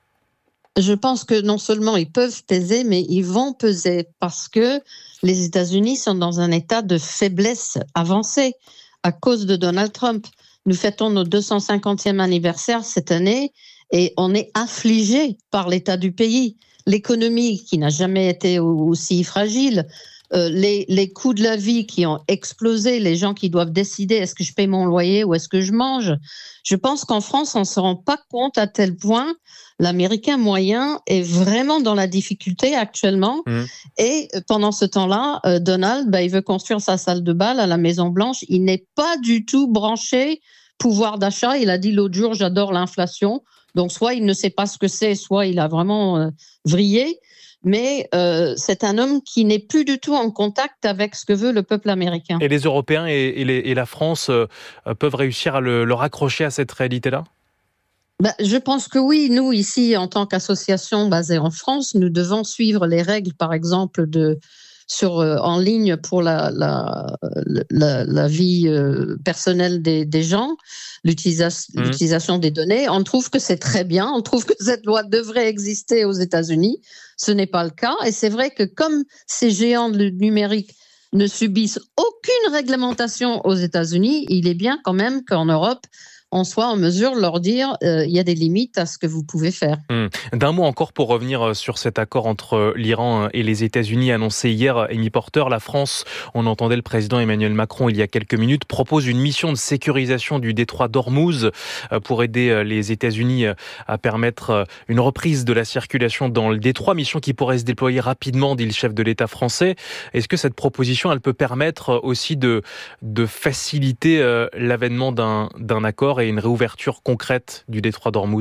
Je pense que non seulement ils peuvent peser, mais ils vont peser parce que les États-Unis sont dans un état de faiblesse avancée à cause de Donald Trump. Nous fêtons notre deux cent cinquantième anniversaire cette année et on est affligé par l'état du pays. L'économie qui n'a jamais été aussi fragile, euh, les, les coûts de la vie qui ont explosé, les gens qui doivent décider est-ce que je paye mon loyer ou est-ce que je mange. Je pense qu'en France, on ne se rend pas compte à tel point l'Américain moyen est vraiment dans la difficulté actuellement. Mmh. Et pendant ce temps-là, euh, Donald, bah, il veut construire sa salle de bal à la Maison-Blanche. Il n'est pas du tout branché pouvoir d'achat. Il a dit l'autre jour, j'adore l'inflation. Donc, soit il ne sait pas ce que c'est, soit il a vraiment euh, vrillé. Mais euh, c'est un homme qui n'est plus du tout en contact avec ce que veut le peuple américain. Et les Européens et, et, les, et la France euh, peuvent réussir à le, le raccrocher à cette réalité-là ? Ben, je pense que oui. Nous, ici, en tant qu'association basée en France, nous devons suivre les règles, par exemple, de, sur, euh, en ligne pour la, la, la, la vie euh, personnelle des, des gens, l'utilisation, mmh. l'utilisation des données. On trouve que c'est très bien. On trouve que cette loi devrait exister aux États-Unis. Ce n'est pas le cas. Et c'est vrai que comme ces géants du numérique ne subissent aucune réglementation aux États-Unis, il est bien quand même qu'en Europe, on soit en mesure de leur dire euh, il y a des limites à ce que vous pouvez faire. Mmh. D'un mot encore pour revenir sur cet accord entre l'Iran et les États-Unis annoncé hier, Amy Porter, la France, on entendait le président Emmanuel Macron il y a quelques minutes, propose une mission de sécurisation du détroit d'Ormuz pour aider les États-Unis à permettre une reprise de la circulation dans le détroit, mission qui pourrait se déployer rapidement, dit le chef de l'État français. Est-ce que cette proposition, elle peut permettre aussi de, de faciliter l'avènement d'un, d'un accord et une réouverture concrète du détroit d'Ormuz ?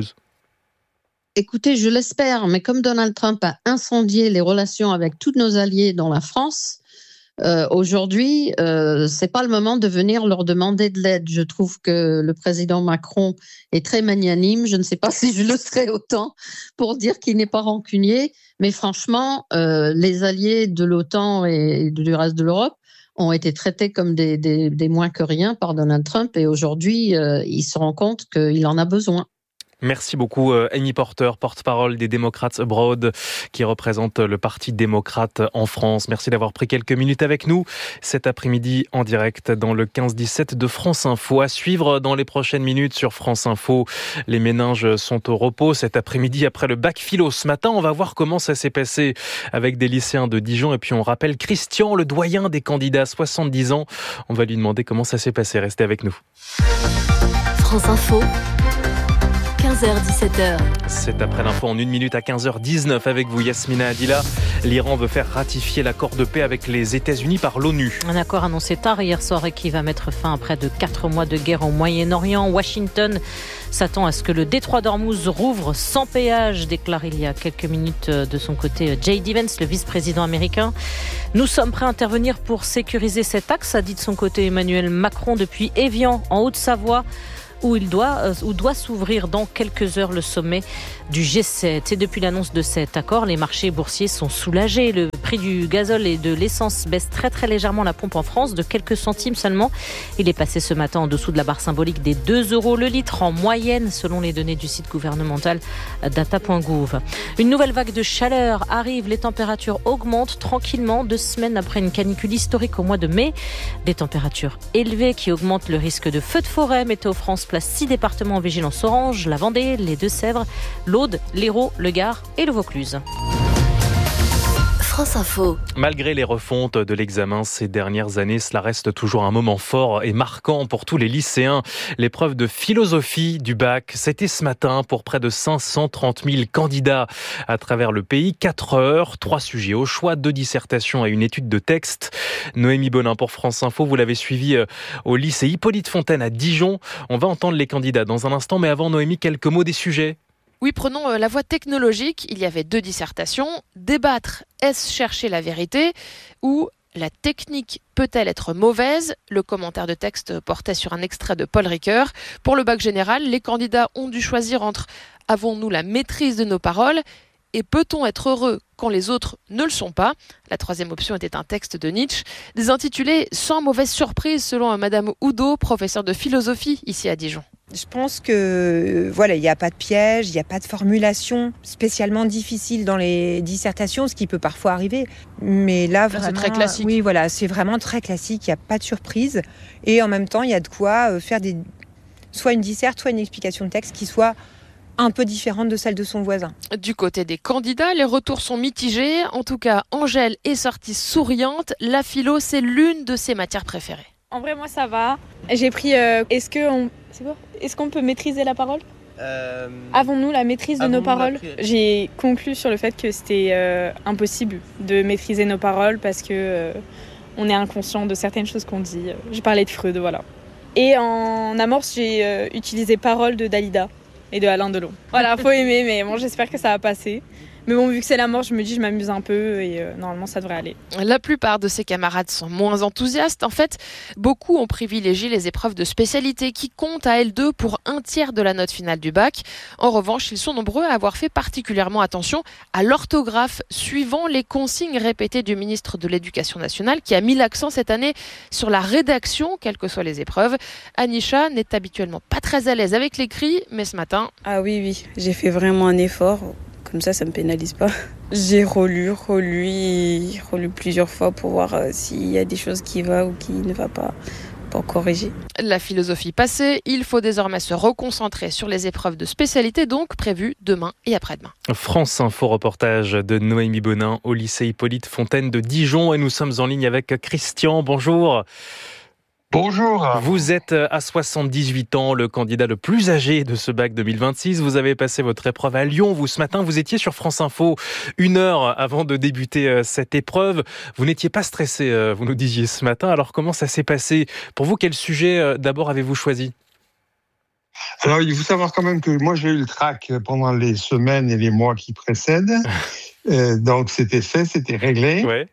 Écoutez, je l'espère, mais comme Donald Trump a incendié les relations avec tous nos alliés dans la France, euh, aujourd'hui, euh, c'est pas le moment de venir leur demander de l'aide. Je trouve que le président Macron est très magnanime. Je ne sais pas si je le serai autant pour dire qu'il n'est pas rancunier, mais franchement, euh, les alliés de l'OTAN et du reste de l'Europe ont été traités comme des, des, des moins que rien par Donald Trump et aujourd'hui, euh, il se rend compte qu'il en a besoin. Merci beaucoup Amy Porter, porte-parole des Democrats Abroad, qui représente le Parti démocrate en France. Merci d'avoir pris quelques minutes avec nous cet après-midi en direct dans le quinze dix-sept de France Info. À suivre dans les prochaines minutes sur France Info. Les méninges sont au repos cet après-midi après le bac philo. Ce matin, on va voir comment ça s'est passé avec des lycéens de Dijon. Et puis on rappelle Christian, le doyen des candidats, soixante-dix ans. On va lui demander comment ça s'est passé. Restez avec nous. France Info. quinze heures dix-sept heures. C'est après l'info en une minute à quinze heures dix-neuf avec vous Yasmina Adila. L'Iran veut faire ratifier l'accord de paix avec les États-Unis par l'ONU. Un accord annoncé tard hier soir et qui va mettre fin à près de quatre mois de guerre au Moyen-Orient. Washington s'attend à ce que le détroit d'Ormuz rouvre sans péage, déclare il y a quelques minutes de son côté J D Vance, le vice-président américain. Nous sommes prêts à intervenir pour sécuriser cet axe, a dit de son côté Emmanuel Macron depuis Évian, en Haute-Savoie, où il doit, euh, où doit s'ouvrir dans quelques heures le sommet du G sept. Et depuis l'annonce de cet accord, les marchés boursiers sont soulagés. Le prix du gazole et de l'essence baisse très très légèrement la pompe en France, de quelques centimes seulement. Il est passé ce matin en dessous de la barre symbolique des deux euros le litre en moyenne, selon les données du site gouvernemental data point gouv. Une nouvelle vague de chaleur arrive. Les températures augmentent tranquillement deux semaines après une canicule historique au mois de mai. Des températures élevées qui augmentent le risque de feux de forêt. Météo France place six départements en vigilance orange, la Vendée, les Deux-Sèvres, l'Aude, l'Hérault, le Gard et le Vaucluse. France Info. Malgré les refontes de l'examen ces dernières années, cela reste toujours un moment fort et marquant pour tous les lycéens. L'épreuve de philosophie du bac, c'était ce matin pour près de cinq cent trente mille candidats à travers le pays. quatre heures, trois sujets au choix, deux dissertations et une étude de texte. Noémie Bonin pour France Info, vous l'avez suivi au lycée Hippolyte Fontaine à Dijon. On va entendre les candidats dans un instant, mais avant Noémie, quelques mots des sujets. Oui, prenons la voie technologique. Il y avait deux dissertations. Débattre, est-ce chercher la vérité ou la technique peut-elle être mauvaise ? Le commentaire de texte portait sur un extrait de Paul Ricoeur. Pour le bac général, les candidats ont dû choisir entre « avons-nous la maîtrise de nos paroles ?» et « peut-on être heureux quand les autres ne le sont pas ?» La troisième option était un texte de Nietzsche, des intitulés « Sans mauvaise surprise » selon Madame Oudot, professeure de philosophie ici à Dijon. Je pense que voilà, il n'y a pas de piège, il n'y a pas de formulation spécialement difficile dans les dissertations, ce qui peut parfois arriver. Mais là, vraiment, c'est très classique. Oui, voilà, c'est vraiment très classique. Il n'y a pas de surprise, et en même temps, il y a de quoi faire des, soit une disserte, soit une explication de texte qui soit un peu différente de celle de son voisin. Du côté des candidats, les retours sont mitigés. En tout cas, Angèle est sortie souriante. La philo, c'est l'une de ses matières préférées. En vrai, moi, ça va. J'ai pris euh, est-ce que on... c'est quoi Est-ce qu'on peut maîtriser la parole euh... Avons-nous la maîtrise de nos paroles ? J'ai conclu sur le fait que c'était euh, impossible de maîtriser nos paroles parce que euh, on est inconscient de certaines choses qu'on dit. J'ai parlé de Freud, voilà. Et en amorce, j'ai euh, utilisé Paroles de Dalida et de Alain Delon. Voilà, faut aimer, mais bon, j'espère que ça va passer. Mais bon, vu que c'est la mort, je me dis, je m'amuse un peu et euh, normalement, ça devrait aller. La plupart de ses camarades sont moins enthousiastes. En fait, beaucoup ont privilégié les épreuves de spécialité qui comptent à elles deux pour un tiers de la note finale du bac. En revanche, ils sont nombreux à avoir fait particulièrement attention à l'orthographe, suivant les consignes répétées du ministre de l'Éducation nationale qui a mis l'accent cette année sur la rédaction, quelles que soient les épreuves. Anisha n'est habituellement pas très à l'aise avec l'écrit, mais ce matin... Ah oui, oui, j'ai fait vraiment un effort. Comme ça, ça ne me pénalise pas. J'ai relu, relu et relu plusieurs fois pour voir euh, s'il y a des choses qui vont ou qui ne vont pas, pour corriger. La philosophie passée, il faut désormais se reconcentrer sur les épreuves de spécialité, donc prévues demain et après-demain. France Info reportage de Noémie Bonin au lycée Hippolyte Fontaine de Dijon. Et nous sommes en ligne avec Christian. Bonjour. Bonjour. Vous êtes à soixante-dix-huit ans, le candidat le plus âgé de ce bac deux mille vingt-six. Vous avez passé votre épreuve à Lyon. Vous, ce matin, vous étiez sur France Info une heure avant de débuter cette épreuve. Vous n'étiez pas stressé, vous nous disiez ce matin. Alors, comment ça s'est passé ? Pour vous, quel sujet d'abord avez-vous choisi ? Alors, il faut savoir quand même que moi, j'ai eu le trac pendant les semaines et les mois qui précèdent. euh, donc, c'était fait, c'était réglé. Ouais.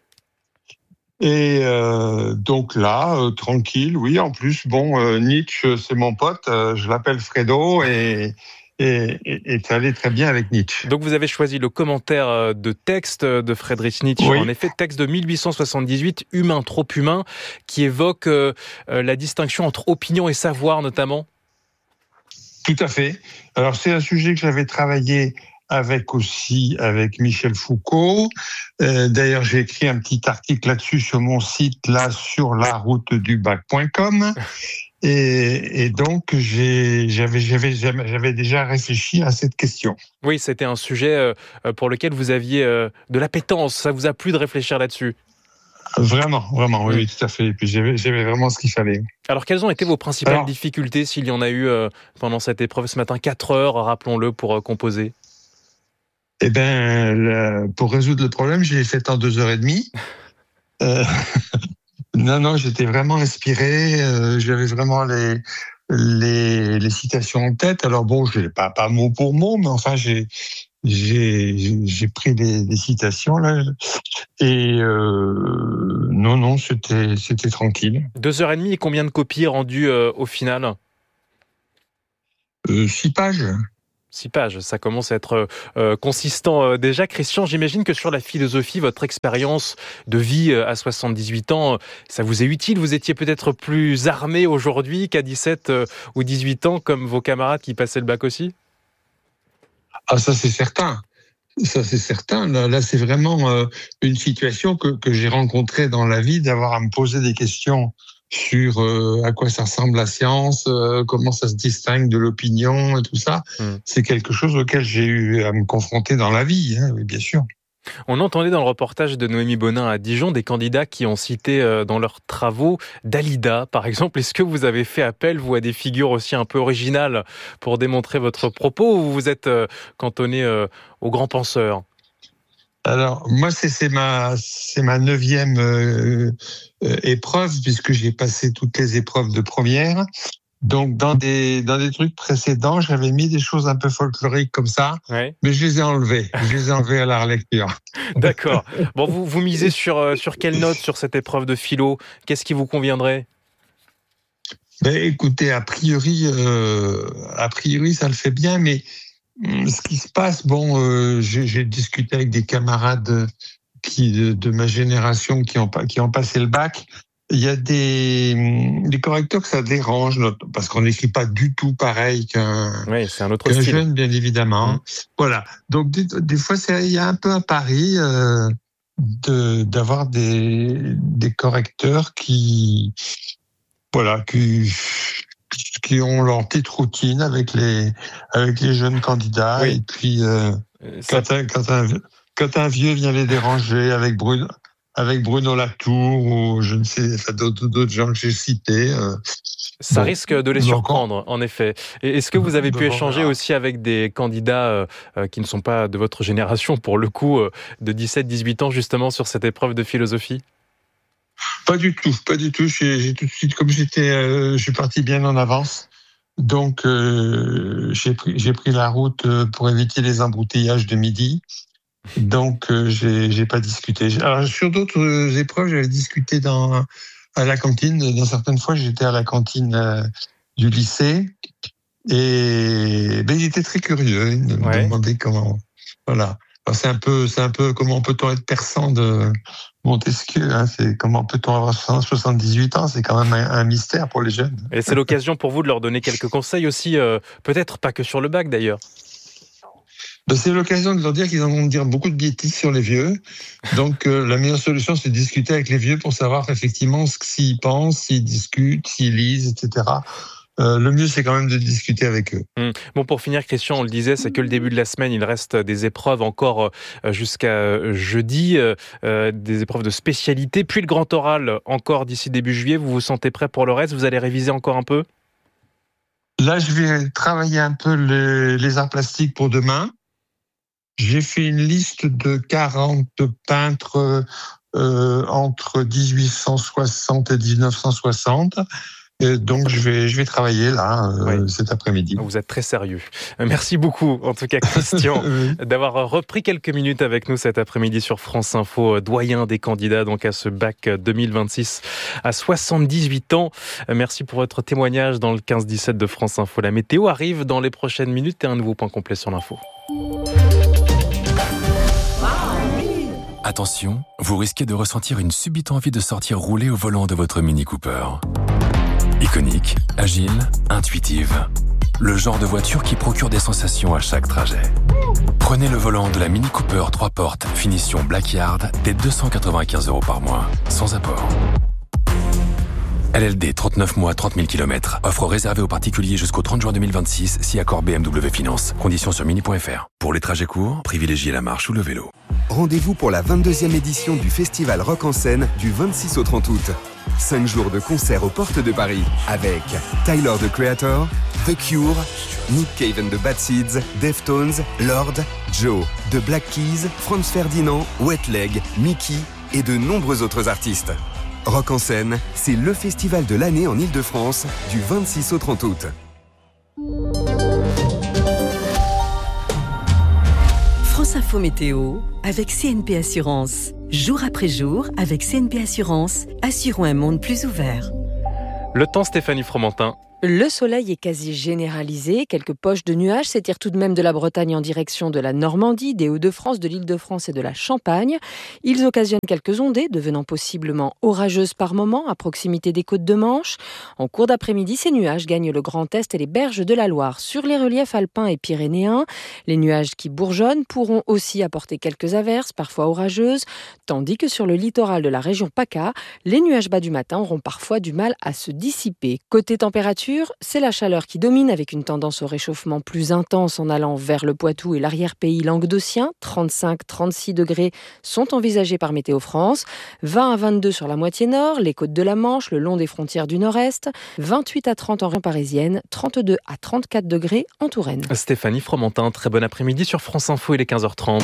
Et euh, donc là, euh, tranquille, oui. En plus, bon, euh, Nietzsche, c'est mon pote. Euh, je l'appelle Fredo et et, et, et ça allait très bien avec Nietzsche. Donc vous avez choisi le commentaire de texte de Friedrich Nietzsche. Oui. En effet, texte de mille huit cent soixante-dix-huit, Humain trop humain, qui évoque euh, la distinction entre opinion et savoir, notamment. Tout à fait. Alors, c'est un sujet que j'avais travaillé avec aussi avec Michel Foucault. Euh, d'ailleurs, j'ai écrit un petit article là-dessus sur mon site, là, sur la route du bac point com. Et, et donc, j'ai, j'avais, j'avais, j'avais déjà réfléchi à cette question. Oui, c'était un sujet pour lequel vous aviez de l'appétence. Ça vous a plu de réfléchir là-dessus ? Vraiment, vraiment, oui, oui, tout à fait. Et puis, j'avais, j'avais vraiment ce qu'il fallait. Alors, quelles ont été vos principales Alors, difficultés, s'il y en a eu pendant cette épreuve ce matin ? Quatre heures, rappelons-le, pour composer. Eh bien, le, pour résoudre le problème, je l'ai fait en deux heures et demie. Euh, non, non, j'étais vraiment inspiré. Euh, j'avais vraiment les, les, les citations en tête. Alors bon, je l'ai pas, pas mot pour mot, mais enfin, j'ai, j'ai, j'ai pris les, les citations là. Et euh, non, non, c'était, c'était tranquille. Deux heures et demie et combien de copies rendues euh, au final ? euh, Six pages. Six pages, ça commence à être euh, consistant euh, déjà. Christian, j'imagine que sur la philosophie, votre expérience de vie euh, à soixante-dix-huit ans, ça vous est utile. Vous étiez peut-être plus armé aujourd'hui qu'à dix-sept euh, ou dix-huit ans, comme vos camarades qui passaient le bac aussi ? Ah, ça c'est certain. Ça c'est certain. Là, là c'est vraiment euh, une situation que, que j'ai rencontrée dans la vie, d'avoir à me poser des questions sur euh, à quoi ça ressemble la science, euh, comment ça se distingue de l'opinion et tout ça. Mmh. C'est quelque chose auquel j'ai eu à me confronter dans la vie, hein, oui, bien sûr. On entendait dans le reportage de Noémie Bonin à Dijon des candidats qui ont cité euh, dans leurs travaux Dalida, par exemple. Est-ce que vous avez fait appel, vous, à des figures aussi un peu originales pour démontrer votre propos, ou vous êtes euh, cantonné euh, aux grands penseurs ? Alors, moi, c'est, c'est ma, c'est ma neuvième euh, euh, épreuve, puisque j'ai passé toutes les épreuves de première. Donc, dans des, dans des trucs précédents, j'avais mis des choses un peu folkloriques comme ça, ouais. Mais je les ai enlevées. Je les ai enlevées à la relecture. D'accord. Bon, vous, vous misez sur, euh, sur quelle note sur cette épreuve de philo ? Qu'est-ce qui vous conviendrait ? Ben, écoutez, a priori, euh, a priori, ça le fait bien, mais ce qui se passe, bon, euh, j'ai, j'ai discuté avec des camarades qui de, de ma génération qui ont qui ont passé le bac. Il y a des des correcteurs que ça dérange parce qu'on n'écrit pas du tout pareil qu'un, oui, c'est un autre qu'un style. jeune, bien évidemment. Mmh. Voilà. Donc des, des fois, c'est, il y a un peu un pari euh, de d'avoir des des correcteurs qui voilà qui qui ont leur petite routine avec les avec les jeunes candidats, oui. Et puis euh, Ça... quand, un, quand, un, quand un vieux vient les déranger avec Bruno avec Bruno Latour ou je ne sais enfin, d'autres, d'autres gens que j'ai cités, euh, ça bon, risque de les surprendre, en effet. Et est-ce que vous avez pu échanger aussi avec des candidats euh, qui ne sont pas de votre génération, pour le coup, euh, de dix-sept dix-huit ans, justement, sur cette épreuve de philosophie ? Pas du tout, pas du tout. J'ai, j'ai tout de suite, comme j'étais, euh, je suis parti bien en avance, donc euh, j'ai pris, j'ai pris la route pour éviter les embouteillages de midi. Donc euh, j'ai, j'ai pas discuté. Alors sur d'autres épreuves, j'avais discuté dans à la cantine. Dans certaines fois, j'étais à la cantine euh, du lycée et ben il était très curieux. Il me ouais. demandait comment, voilà. Alors, c'est un peu, c'est un peu comment peut-on être persan de Montesquieu, hein, c'est comment peut-on avoir soixante-dix-huit ans, c'est quand même un, un mystère pour les jeunes. Et c'est l'occasion pour vous de leur donner quelques conseils aussi, euh, peut-être pas que sur le bac d'ailleurs. Ben, c'est l'occasion de leur dire qu'ils vont dire beaucoup de bêtises sur les vieux. Donc euh, la meilleure solution, c'est de discuter avec les vieux pour savoir effectivement ce s'ils pensent, s'ils discutent, s'ils lisent, et cetera. Euh, le mieux, c'est quand même de discuter avec eux. Mmh. Bon, pour finir, Christian, on le disait, c'est que le début de la semaine, il reste des épreuves encore euh, jusqu'à jeudi, euh, des épreuves de spécialité, puis le grand oral encore d'ici début juillet. Vous vous sentez prêt pour le reste ? Vous allez réviser encore un peu ? Là, je vais travailler un peu les, les arts plastiques pour demain. J'ai fait une liste de quarante peintres euh, entre dix-huit cent soixante et dix-neuf cent soixante. Et donc, je vais, je vais travailler là, euh, oui. cet après-midi. Vous êtes très sérieux. Merci beaucoup, en tout cas, Christian, oui. d'avoir repris quelques minutes avec nous cet après-midi sur France Info, doyen des candidats donc à ce bac deux mille vingt-six à soixante-dix-huit ans. Merci pour votre témoignage dans le quinze dix-sept de France Info. La météo arrive dans les prochaines minutes et un nouveau point complet sur l'info. Attention, vous risquez de ressentir une subite envie de sortir rouler au volant de votre Mini Cooper. Iconique, agile, intuitive. le genre de voiture qui procure des sensations à chaque trajet. Prenez le volant de la Mini Cooper trois portes, finition Blackyard, dès deux cent quatre-vingt-quinze euros par mois, sans apport. L L D, trente-neuf mois, trente mille kilomètres. Offre réservée aux particuliers jusqu'au trente juin deux mille vingt-six, si accord B M W Finance. Conditions sur mini point f r. Pour les trajets courts, privilégiez la marche ou le vélo. Rendez-vous pour la vingt-deuxième édition du festival Rock en scène du vingt-six au trente août. Cinq jours de concerts aux portes de Paris avec Tyler, the Creator, The Cure, Nick Cave and the Bad Seeds, Deftones, Lord, Joe, The Black Keys, Franz Ferdinand, Wet Leg, Mickey et de nombreux autres artistes. Rock en scène, c'est le festival de l'année en Ile-de-France du vingt-six au trente août. France Info Météo avec C N P Assurance. Jour après jour, avec C N P Assurance, assurons un monde plus ouvert. Le temps, Stéphanie Fromentin. Le soleil est quasi généralisé. Quelques poches de nuages s'étirent tout de même de la Bretagne en direction de la Normandie, des Hauts-de-France, de l'Île-de-France et de la Champagne. Ils occasionnent quelques ondées, devenant possiblement orageuses par moments à proximité des côtes de Manche. En cours d'après-midi, ces nuages gagnent le Grand Est et les berges de la Loire. Sur les reliefs alpins et pyrénéens, les nuages qui bourgeonnent pourront aussi apporter quelques averses, parfois orageuses, tandis que sur le littoral de la région PACA, les nuages bas du matin auront parfois du mal à se dissiper. Côté température, c'est la chaleur qui domine avec une tendance au réchauffement plus intense en allant vers le Poitou et l'arrière-pays languedocien. trente-cinq à trente-six degrés sont envisagés par Météo France. vingt à vingt-deux sur la moitié nord, les côtes de la Manche, le long des frontières du nord-est. vingt-huit à trente en région parisienne, trente-deux à trente-quatre degrés en Touraine. Stéphanie Fromentin, très bon après-midi sur France Info, il est quinze heures trente.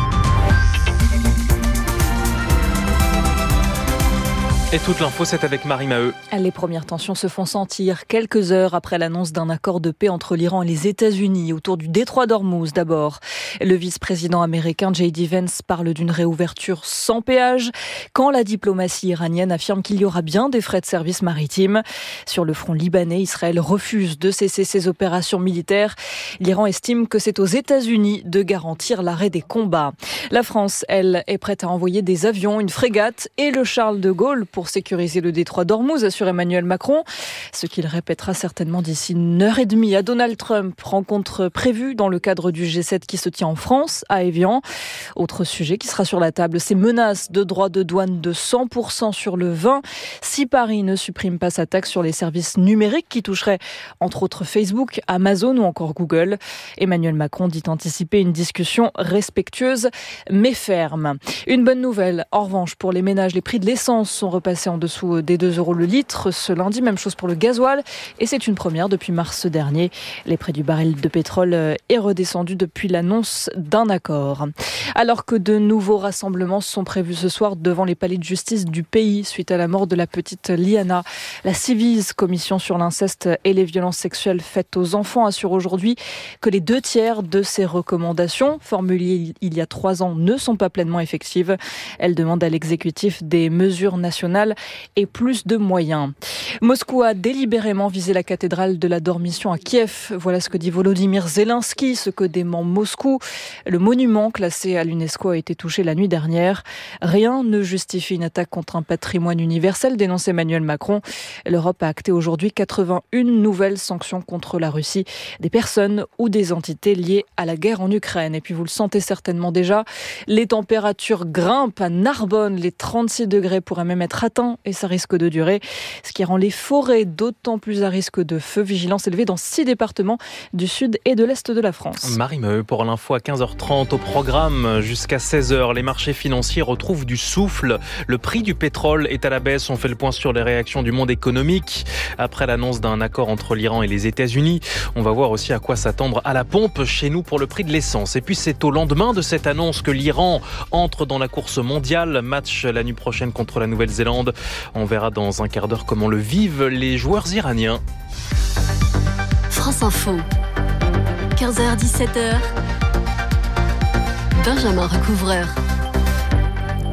Et toute l'info, c'est avec Marie Maheu. Les premières tensions se font sentir quelques heures après l'annonce d'un accord de paix entre l'Iran et les États-Unis autour du détroit d'Ormuz d'abord. Le vice-président américain J D Vance parle d'une réouverture sans péage quand la diplomatie iranienne affirme qu'il y aura bien des frais de service maritime. Sur le front libanais, Israël refuse de cesser ses opérations militaires. L'Iran estime que c'est aux États-Unis de garantir l'arrêt des combats. La France, elle, est prête à envoyer des avions, une frégate et le Charles de Gaulle pour sécuriser le détroit d'Ormuz, assure Emmanuel Macron. Ce qu'il répétera certainement d'ici une heure et demie à Donald Trump. Rencontre prévue dans le cadre du G sept qui se tient en France, à Évian. Autre sujet qui sera sur la table, ces menaces de droits de douane de cent pour cent sur le vin. Si Paris ne supprime pas sa taxe sur les services numériques qui toucherait entre autres Facebook, Amazon ou encore Google, Emmanuel Macron dit anticiper une discussion respectueuse mais ferme. Une bonne nouvelle, en revanche, pour les ménages, les prix de l'essence sont repassés en dessous des deux euros le litre ce lundi, même chose pour le gasoil et c'est une première depuis mars dernier. Les prix du baril de pétrole est redescendu depuis l'annonce d'un accord. Alors que de nouveaux rassemblements sont prévus ce soir devant les palais de justice du pays suite à la mort de la petite Liana, la Ciivise, commission sur l'inceste et les violences sexuelles faites aux enfants, assure aujourd'hui que les deux tiers de ces recommandations formulées il y a trois ans ne sont pas pleinement effectives. Elle demande à l'exécutif des mesures nationales et plus de moyens. Moscou a délibérément visé la cathédrale de la Dormition à Kiev. Voilà ce que dit Volodymyr Zelensky, ce que dément Moscou. Le monument classé à l'UNESCO a été touché la nuit dernière. Rien ne justifie une attaque contre un patrimoine universel, dénonce Emmanuel Macron. L'Europe a acté aujourd'hui quatre-vingt-une nouvelles sanctions contre la Russie, des personnes ou des entités liées à la guerre en Ukraine. Et puis vous le sentez certainement déjà, les températures grimpent à Narbonne. Les trente-six degrés pourraient même être atteints et ça risque de durer, ce qui rend les forêts d'autant plus à risque de feu. Vigilance élevée dans six départements du sud et de l'est de la France. Marie Maheu pour l'info à quinze heures trente. Au programme jusqu'à seize heures, les marchés financiers retrouvent du souffle. Le prix du pétrole est à la baisse. On fait le point sur les réactions du monde économique après l'annonce d'un accord entre l'Iran et les États-Unis. On va voir aussi à quoi s'attendre à la pompe chez nous pour le prix de l'essence. Et puis c'est au lendemain de cette annonce que l'Iran entre dans la course mondiale. Match la nuit prochaine contre la Nouvelle-Zélande. On verra dans un quart d'heure comment le vivent les joueurs iraniens. France Info, quinze heures dix-sept heures, Benjamin Recouvreur.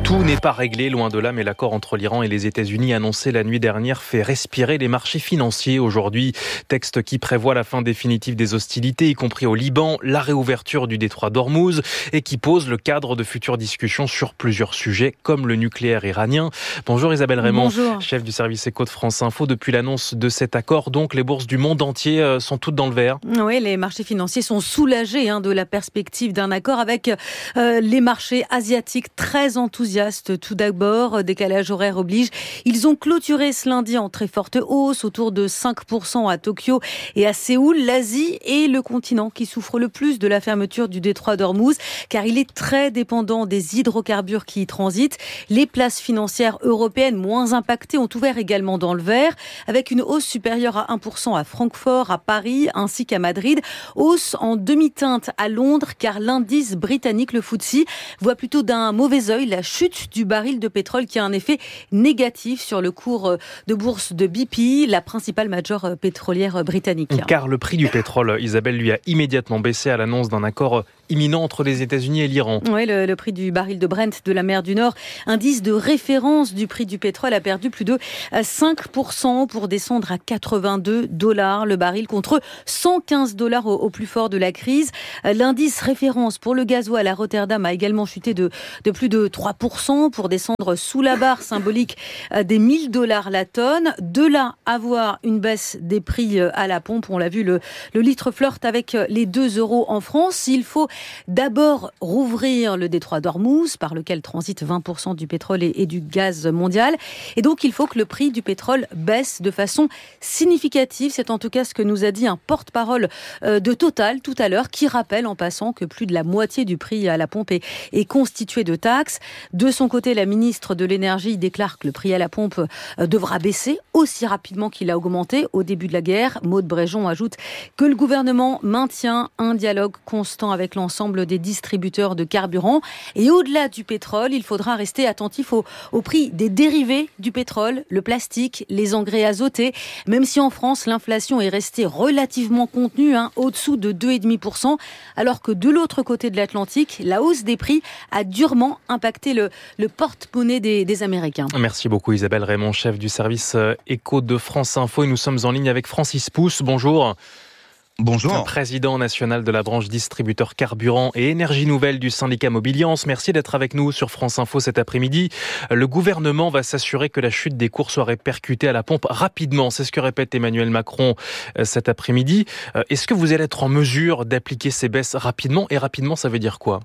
Tout n'est pas réglé, loin de là, mais l'accord entre l'Iran et les États-Unis annoncé la nuit dernière fait respirer les marchés financiers aujourd'hui. Texte qui prévoit la fin définitive des hostilités, y compris au Liban, la réouverture du détroit d'Ormuz et qui pose le cadre de futures discussions sur plusieurs sujets comme le nucléaire iranien. Bonjour Isabelle Raymond, Bonjour. Chef du service éco de France Info. Depuis l'annonce de cet accord, donc, les bourses du monde entier sont toutes dans le vert. Oui, les marchés financiers sont soulagés hein, de la perspective d'un accord avec euh, les marchés asiatiques très enthousiastes. Tout d'abord, décalage horaire oblige. Ils ont clôturé ce lundi en très forte hausse, autour de cinq pour cent à Tokyo et à Séoul. L'Asie est le continent qui souffre le plus de la fermeture du détroit d'Ormuz, car il est très dépendant des hydrocarbures qui y transitent. Les places financières européennes moins impactées ont ouvert également dans le vert, avec une hausse supérieure à un pour cent à Francfort, à Paris, ainsi qu'à Madrid. Hausse en demi-teinte à Londres, car l'indice britannique, le F T S E, voit plutôt d'un mauvais œil la chute du baril de pétrole qui a un effet négatif sur le cours de bourse de B P, la principale major pétrolière britannique. Car le prix du pétrole, Isabelle, lui a immédiatement baissé à l'annonce d'un accord imminent entre les États-Unis et l'Iran. Oui, le, le prix du baril de Brent de la mer du Nord, indice de référence du prix du pétrole, a perdu plus de cinq pour cent pour descendre à quatre-vingt-deux dollars le baril contre cent quinze dollars au, au plus fort de la crise. L'indice référence pour le gasoil à Rotterdam a également chuté de, de plus de trois pour cent pour descendre sous la barre symbolique des mille dollars la tonne. De là à voir une baisse des prix à la pompe, on l'a vu, le, le litre flirte avec les deux euros en France. Il faut d'abord rouvrir le détroit d'Ormuz, par lequel transite vingt pour cent du pétrole et, et du gaz mondial. Et donc, il faut que le prix du pétrole baisse de façon significative. C'est en tout cas ce que nous a dit un porte-parole de Total tout à l'heure, qui rappelle en passant que plus de la moitié du prix à la pompe est, est constitué de taxes. De son côté, la ministre de l'Énergie déclare que le prix à la pompe devra baisser aussi rapidement qu'il a augmenté au début de la guerre. Maud Bréjon ajoute que le gouvernement maintient un dialogue constant avec l'ensemble des distributeurs de carburant. Et au-delà du pétrole, il faudra rester attentif au, au prix des dérivés du pétrole, le plastique, les engrais azotés. Même si en France, l'inflation est restée relativement contenue, hein, au-dessous de deux virgule cinq pour cent, alors que de l'autre côté de l'Atlantique, la hausse des prix a durement impacté le, le porte-monnaie des, des Américains. Merci beaucoup Isabelle Raymond, chef du service éco de France Info. Et nous sommes en ligne avec Francis Pousse. Bonjour. Bonjour. Président national de la branche distributeur carburant et énergie nouvelle du syndicat Mobiliance. Merci d'être avec nous sur France Info cet après-midi. Le gouvernement va s'assurer que la chute des cours soit répercutée à la pompe rapidement. C'est ce que répète Emmanuel Macron cet après-midi. Est-ce que vous allez être en mesure d'appliquer ces baisses rapidement? Et rapidement, ça veut dire quoi?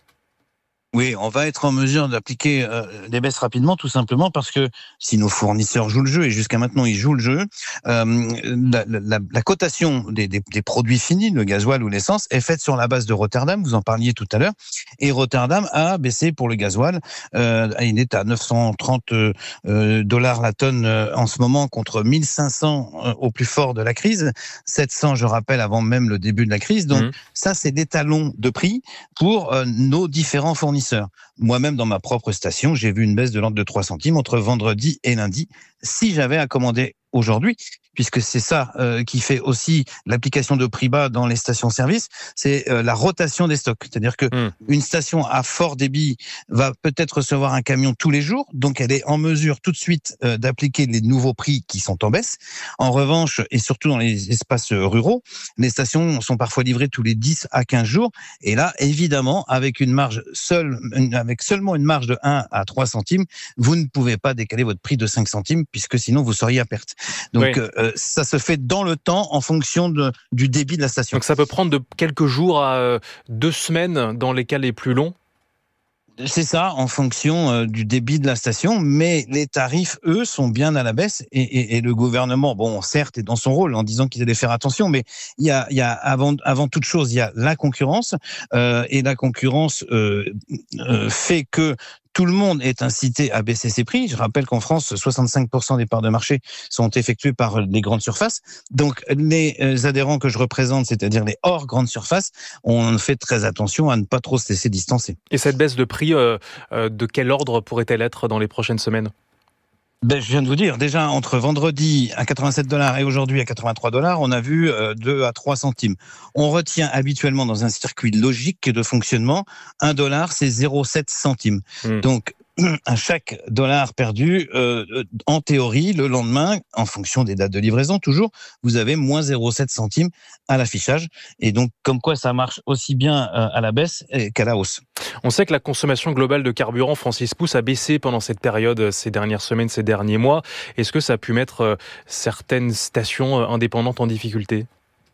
Oui, on va être en mesure d'appliquer euh, des baisses rapidement, tout simplement parce que si nos fournisseurs jouent le jeu, et jusqu'à maintenant ils jouent le jeu, euh, la, la, la cotation des, des, des produits finis, le gasoil ou l'essence, est faite sur la base de Rotterdam, vous en parliez tout à l'heure, et Rotterdam a baissé pour le gasoil, euh, il est à neuf cent trente dollars la tonne euh, en ce moment, contre mille cinq cents euh, au plus fort de la crise, sept cents je rappelle avant même le début de la crise, donc mmh. ça c'est des talons de prix pour euh, nos différents fournisseurs. Moi-même, dans ma propre station, j'ai vu une baisse de l'ordre de trois centimes entre vendredi et lundi, si j'avais à commander aujourd'hui, puisque c'est ça euh, qui fait aussi l'application de prix bas dans les stations-service, c'est euh, la rotation des stocks. C'est-à-dire que mmh. une station à fort débit va peut-être recevoir un camion tous les jours, donc elle est en mesure tout de suite euh, d'appliquer les nouveaux prix qui sont en baisse. En revanche, et surtout dans les espaces ruraux, les stations sont parfois livrées tous les dix à quinze jours, et là, évidemment, avec une marge seule, avec seulement une marge de un à trois centimes, vous ne pouvez pas décaler votre prix de cinq centimes, puisque sinon vous seriez à perte. Donc, oui. euh, ça se fait dans le temps en fonction de, du débit de la station. Donc, ça peut prendre de quelques jours à euh, deux semaines dans les cas les plus longs? C'est ça, en fonction euh, du débit de la station, mais les tarifs, eux, sont bien à la baisse et, et, et le gouvernement, bon, certes, est dans son rôle en disant qu'il allait faire attention, mais il y a, il y a avant, avant toute chose, il y a la concurrence euh, et la concurrence euh, euh, fait que tout le monde est incité à baisser ses prix. Je rappelle qu'en France, soixante-cinq pour cent des parts de marché sont effectuées par les grandes surfaces. Donc, les adhérents que je représente, c'est-à-dire les hors grandes surfaces, on fait très attention à ne pas trop se laisser distancer. Et cette baisse de prix, euh, euh, de quel ordre pourrait-elle être dans les prochaines semaines ? Ben, je viens de vous dire, déjà, entre vendredi à quatre-vingt-sept dollars et aujourd'hui à quatre-vingt-trois dollars, on a vu euh, deux à trois centimes. On retient habituellement dans un circuit logique de fonctionnement, un dollar, c'est zéro virgule sept centimes. Mmh. Donc, à chaque dollar perdu, euh, en théorie, le lendemain, en fonction des dates de livraison, toujours, vous avez moins zéro virgule sept centimes à l'affichage. Et donc, comme quoi ça marche aussi bien à la baisse qu'à la hausse. On sait que la consommation globale de carburant, Francis Pousse, a baissé pendant cette période, ces dernières semaines, ces derniers mois. Est-ce que ça a pu mettre certaines stations indépendantes en difficulté ?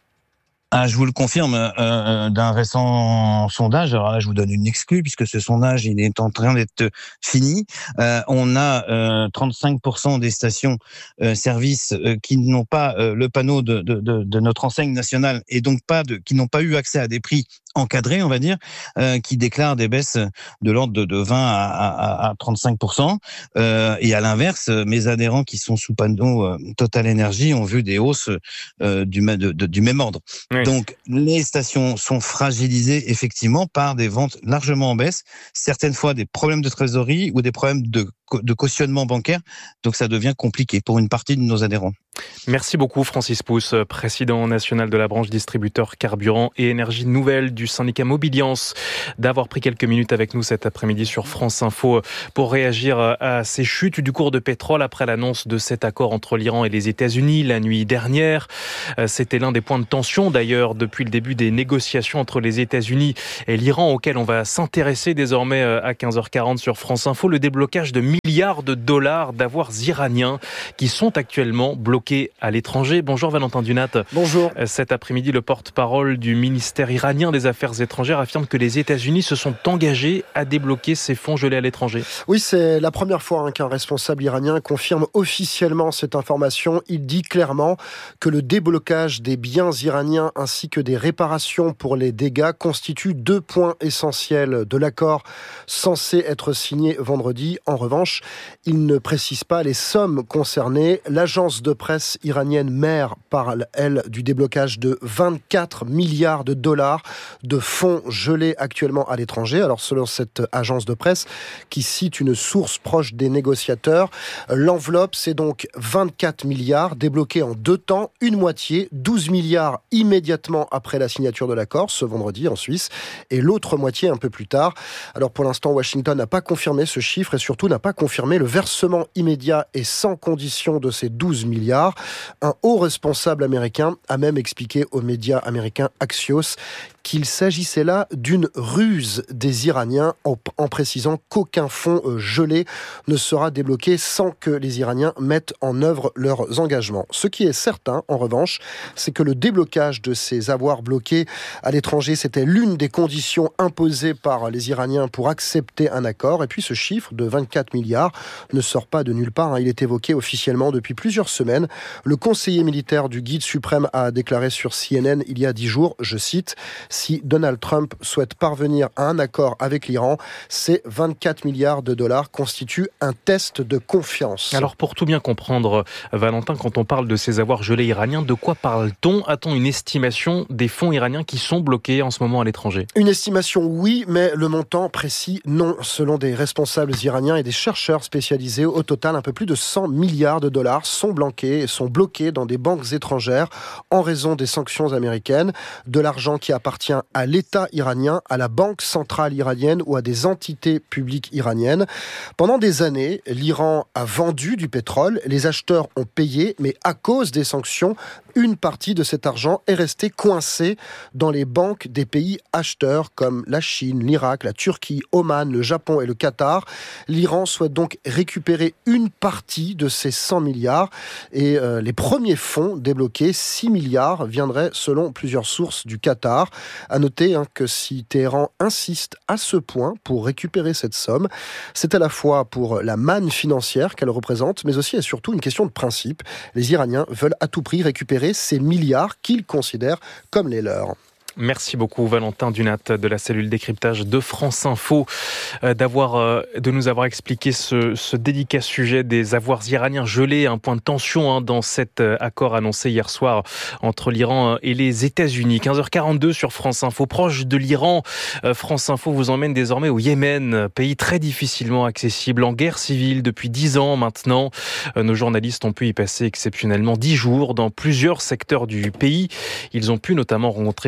Ah, je vous le confirme, euh, d'un récent sondage. Alors là, je vous donne une exclue puisque ce sondage, il est en train d'être fini. Euh, on a euh, trente-cinq pour cent des stations euh, services euh, qui n'ont pas euh, le panneau de, de, de, de notre enseigne nationale et donc pas de, qui n'ont pas eu accès à des prix encadrés, on va dire, euh, qui déclarent des baisses de l'ordre de, de vingt à, à, à trente-cinq pour cent. Euh, et à l'inverse, mes adhérents qui sont sous panneau euh, Total Energy ont vu des hausses euh, du, de, de, du même ordre. Oui. Donc, les stations sont fragilisées effectivement par des ventes largement en baisse, certaines fois des problèmes de trésorerie ou des problèmes de, de cautionnement bancaire. Donc, ça devient compliqué pour une partie de nos adhérents. Merci beaucoup Francis Pousse, président national de la branche distributeur carburant et énergie nouvelle du syndicat Mobiliance, d'avoir pris quelques minutes avec nous cet après-midi sur France Info pour réagir à ces chutes du cours de pétrole après l'annonce de cet accord entre l'Iran et les États-Unis la nuit dernière. C'était l'un des points de tension d'ailleurs depuis le début des négociations entre les États-Unis et l'Iran, auquel on va s'intéresser désormais à quinze heures quarante sur France Info, le déblocage de milliards de dollars d'avoirs iraniens qui sont actuellement bloqués à l'étranger. Bonjour Valentin Dunat. Bonjour. Cet après-midi, le porte-parole du ministère iranien des Affaires étrangères affirme que les États-Unis se sont engagés à débloquer ces fonds gelés à l'étranger. Oui, c'est la première fois hein, qu'un responsable iranien confirme officiellement cette information. Il dit clairement que le déblocage des biens iraniens ainsi que des réparations pour les dégâts constituent deux points essentiels de l'accord censé être signé vendredi. En revanche, il ne précise pas les sommes concernées. L'agence de presse iranienne Mehr parle, elle, du déblocage de vingt-quatre milliards de dollars de fonds gelés actuellement à l'étranger. Alors, selon cette agence de presse, qui cite une source proche des négociateurs, l'enveloppe, c'est donc vingt-quatre milliards débloqués en deux temps, une moitié, douze milliards immédiatement après la signature de l'accord, ce vendredi en Suisse, et l'autre moitié un peu plus tard. Alors, pour l'instant, Washington n'a pas confirmé ce chiffre et surtout n'a pas confirmé le versement immédiat et sans condition de ces douze milliards. Un haut responsable américain a même expliqué aux médias américains Axios qu'il s'agissait là d'une ruse des Iraniens en, en précisant qu'aucun fonds euh, gelé ne sera débloqué sans que les Iraniens mettent en œuvre leurs engagements. Ce qui est certain, en revanche, c'est que le déblocage de ces avoirs bloqués à l'étranger, c'était l'une des conditions imposées par les Iraniens pour accepter un accord. Et puis ce chiffre de vingt-quatre milliards ne sort pas de nulle part. Hein. Il est évoqué officiellement depuis plusieurs semaines. Le conseiller militaire du guide suprême a déclaré sur C N N il y a dix jours, je cite, « Si Donald Trump souhaite parvenir à un accord avec l'Iran, ces vingt-quatre milliards de dollars constituent un test de confiance. » Alors pour tout bien comprendre, Valentin, quand on parle de ces avoirs gelés iraniens, de quoi parle-t-on ? A-t-on une estimation des fonds iraniens qui sont bloqués en ce moment à l'étranger ? Une estimation, oui, mais le montant précis, non. Selon des responsables iraniens et des chercheurs spécialisés, au total, un peu plus de cent milliards de dollars sont bloqués, sont bloqués dans des banques étrangères en raison des sanctions américaines, de l'argent qui appartient à l'État iranien, à la Banque centrale iranienne ou à des entités publiques iraniennes. Pendant des années, l'Iran a vendu du pétrole, les acheteurs ont payé, mais à cause des sanctions, une partie de cet argent est restée coincée dans les banques des pays acheteurs comme la Chine, l'Irak, la Turquie, Oman, le Japon et le Qatar. L'Iran souhaite donc récupérer une partie de ces cent milliards et euh, les premiers fonds débloqués, six milliards, viendraient selon plusieurs sources du Qatar. À noter hein, que si Téhéran insiste à ce point pour récupérer cette somme, c'est à la fois pour la manne financière qu'elle représente, mais aussi et surtout une question de principe. Les Iraniens veulent à tout prix récupérer ces milliards qu'ils considèrent comme les leurs. Merci beaucoup Valentin Dunat de la cellule décryptage de France Info euh, d'avoir, euh, de nous avoir expliqué ce, ce délicat sujet des avoirs iraniens gelés, un point de tension hein, dans cet euh, accord annoncé hier soir entre l'Iran et les États-Unis. quinze heures quarante-deux sur France Info, proche de l'Iran. Euh, France Info vous emmène désormais au Yémen, pays très difficilement accessible, en guerre civile depuis dix ans maintenant. Euh, nos journalistes ont pu y passer exceptionnellement dix jours dans plusieurs secteurs du pays. Ils ont pu notamment rencontrer une association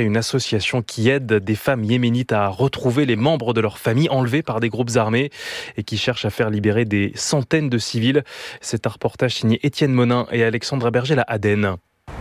association qui aide des femmes yéménites à retrouver les membres de leur famille enlevés par des groupes armés et qui cherche à faire libérer des centaines de civils. C'est un reportage signé Étienne Monin et Alexandre Berger à Aden.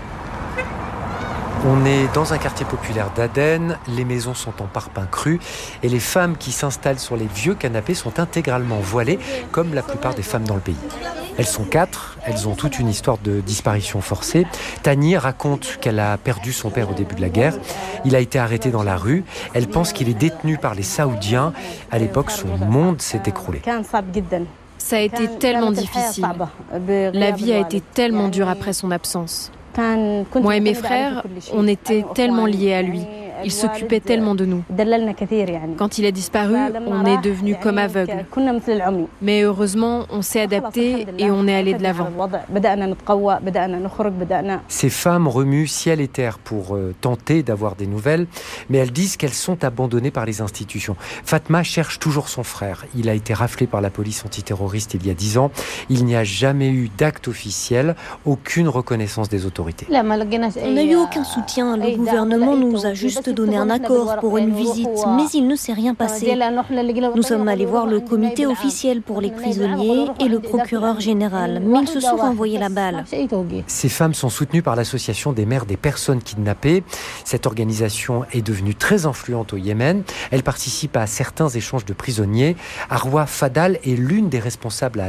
On est dans un quartier populaire d'Aden, les maisons sont en parpaing cru et les femmes qui s'installent sur les vieux canapés sont intégralement voilées, comme la plupart des femmes dans le pays. Elles sont quatre, elles ont toute une histoire de disparition forcée. Tani raconte qu'elle a perdu son père au début de la guerre. Il a été arrêté dans la rue. Elle pense qu'il est détenu par les Saoudiens. À l'époque, son monde s'est écroulé. Ça a été tellement difficile. La vie a été tellement dure après son absence. Moi et mes frères, on était tellement liés à lui. Il s'occupait tellement de nous. Quand il a disparu, on est devenus comme aveugles. Mais heureusement, on s'est adapté et on est allé de l'avant. Ces femmes remuent ciel et terre pour euh, tenter d'avoir des nouvelles, mais elles disent qu'elles sont abandonnées par les institutions. Fatma cherche toujours son frère. Il a été raflé par la police antiterroriste il y a dix ans. Il n'y a jamais eu d'acte officiel, aucune reconnaissance des autorités. On n'a eu aucun soutien. Le gouvernement nous a juste donné un accord pour une visite, mais il ne s'est rien passé. Nous sommes allés voir le comité officiel pour les prisonniers et le procureur général, mais ils se sont renvoyés la balle. Ces femmes sont soutenues par l'association des mères des personnes kidnappées. Cette organisation est devenue très influente au Yémen. Elle participe à certains échanges de prisonniers. Arwa Fadal est l'une des responsables à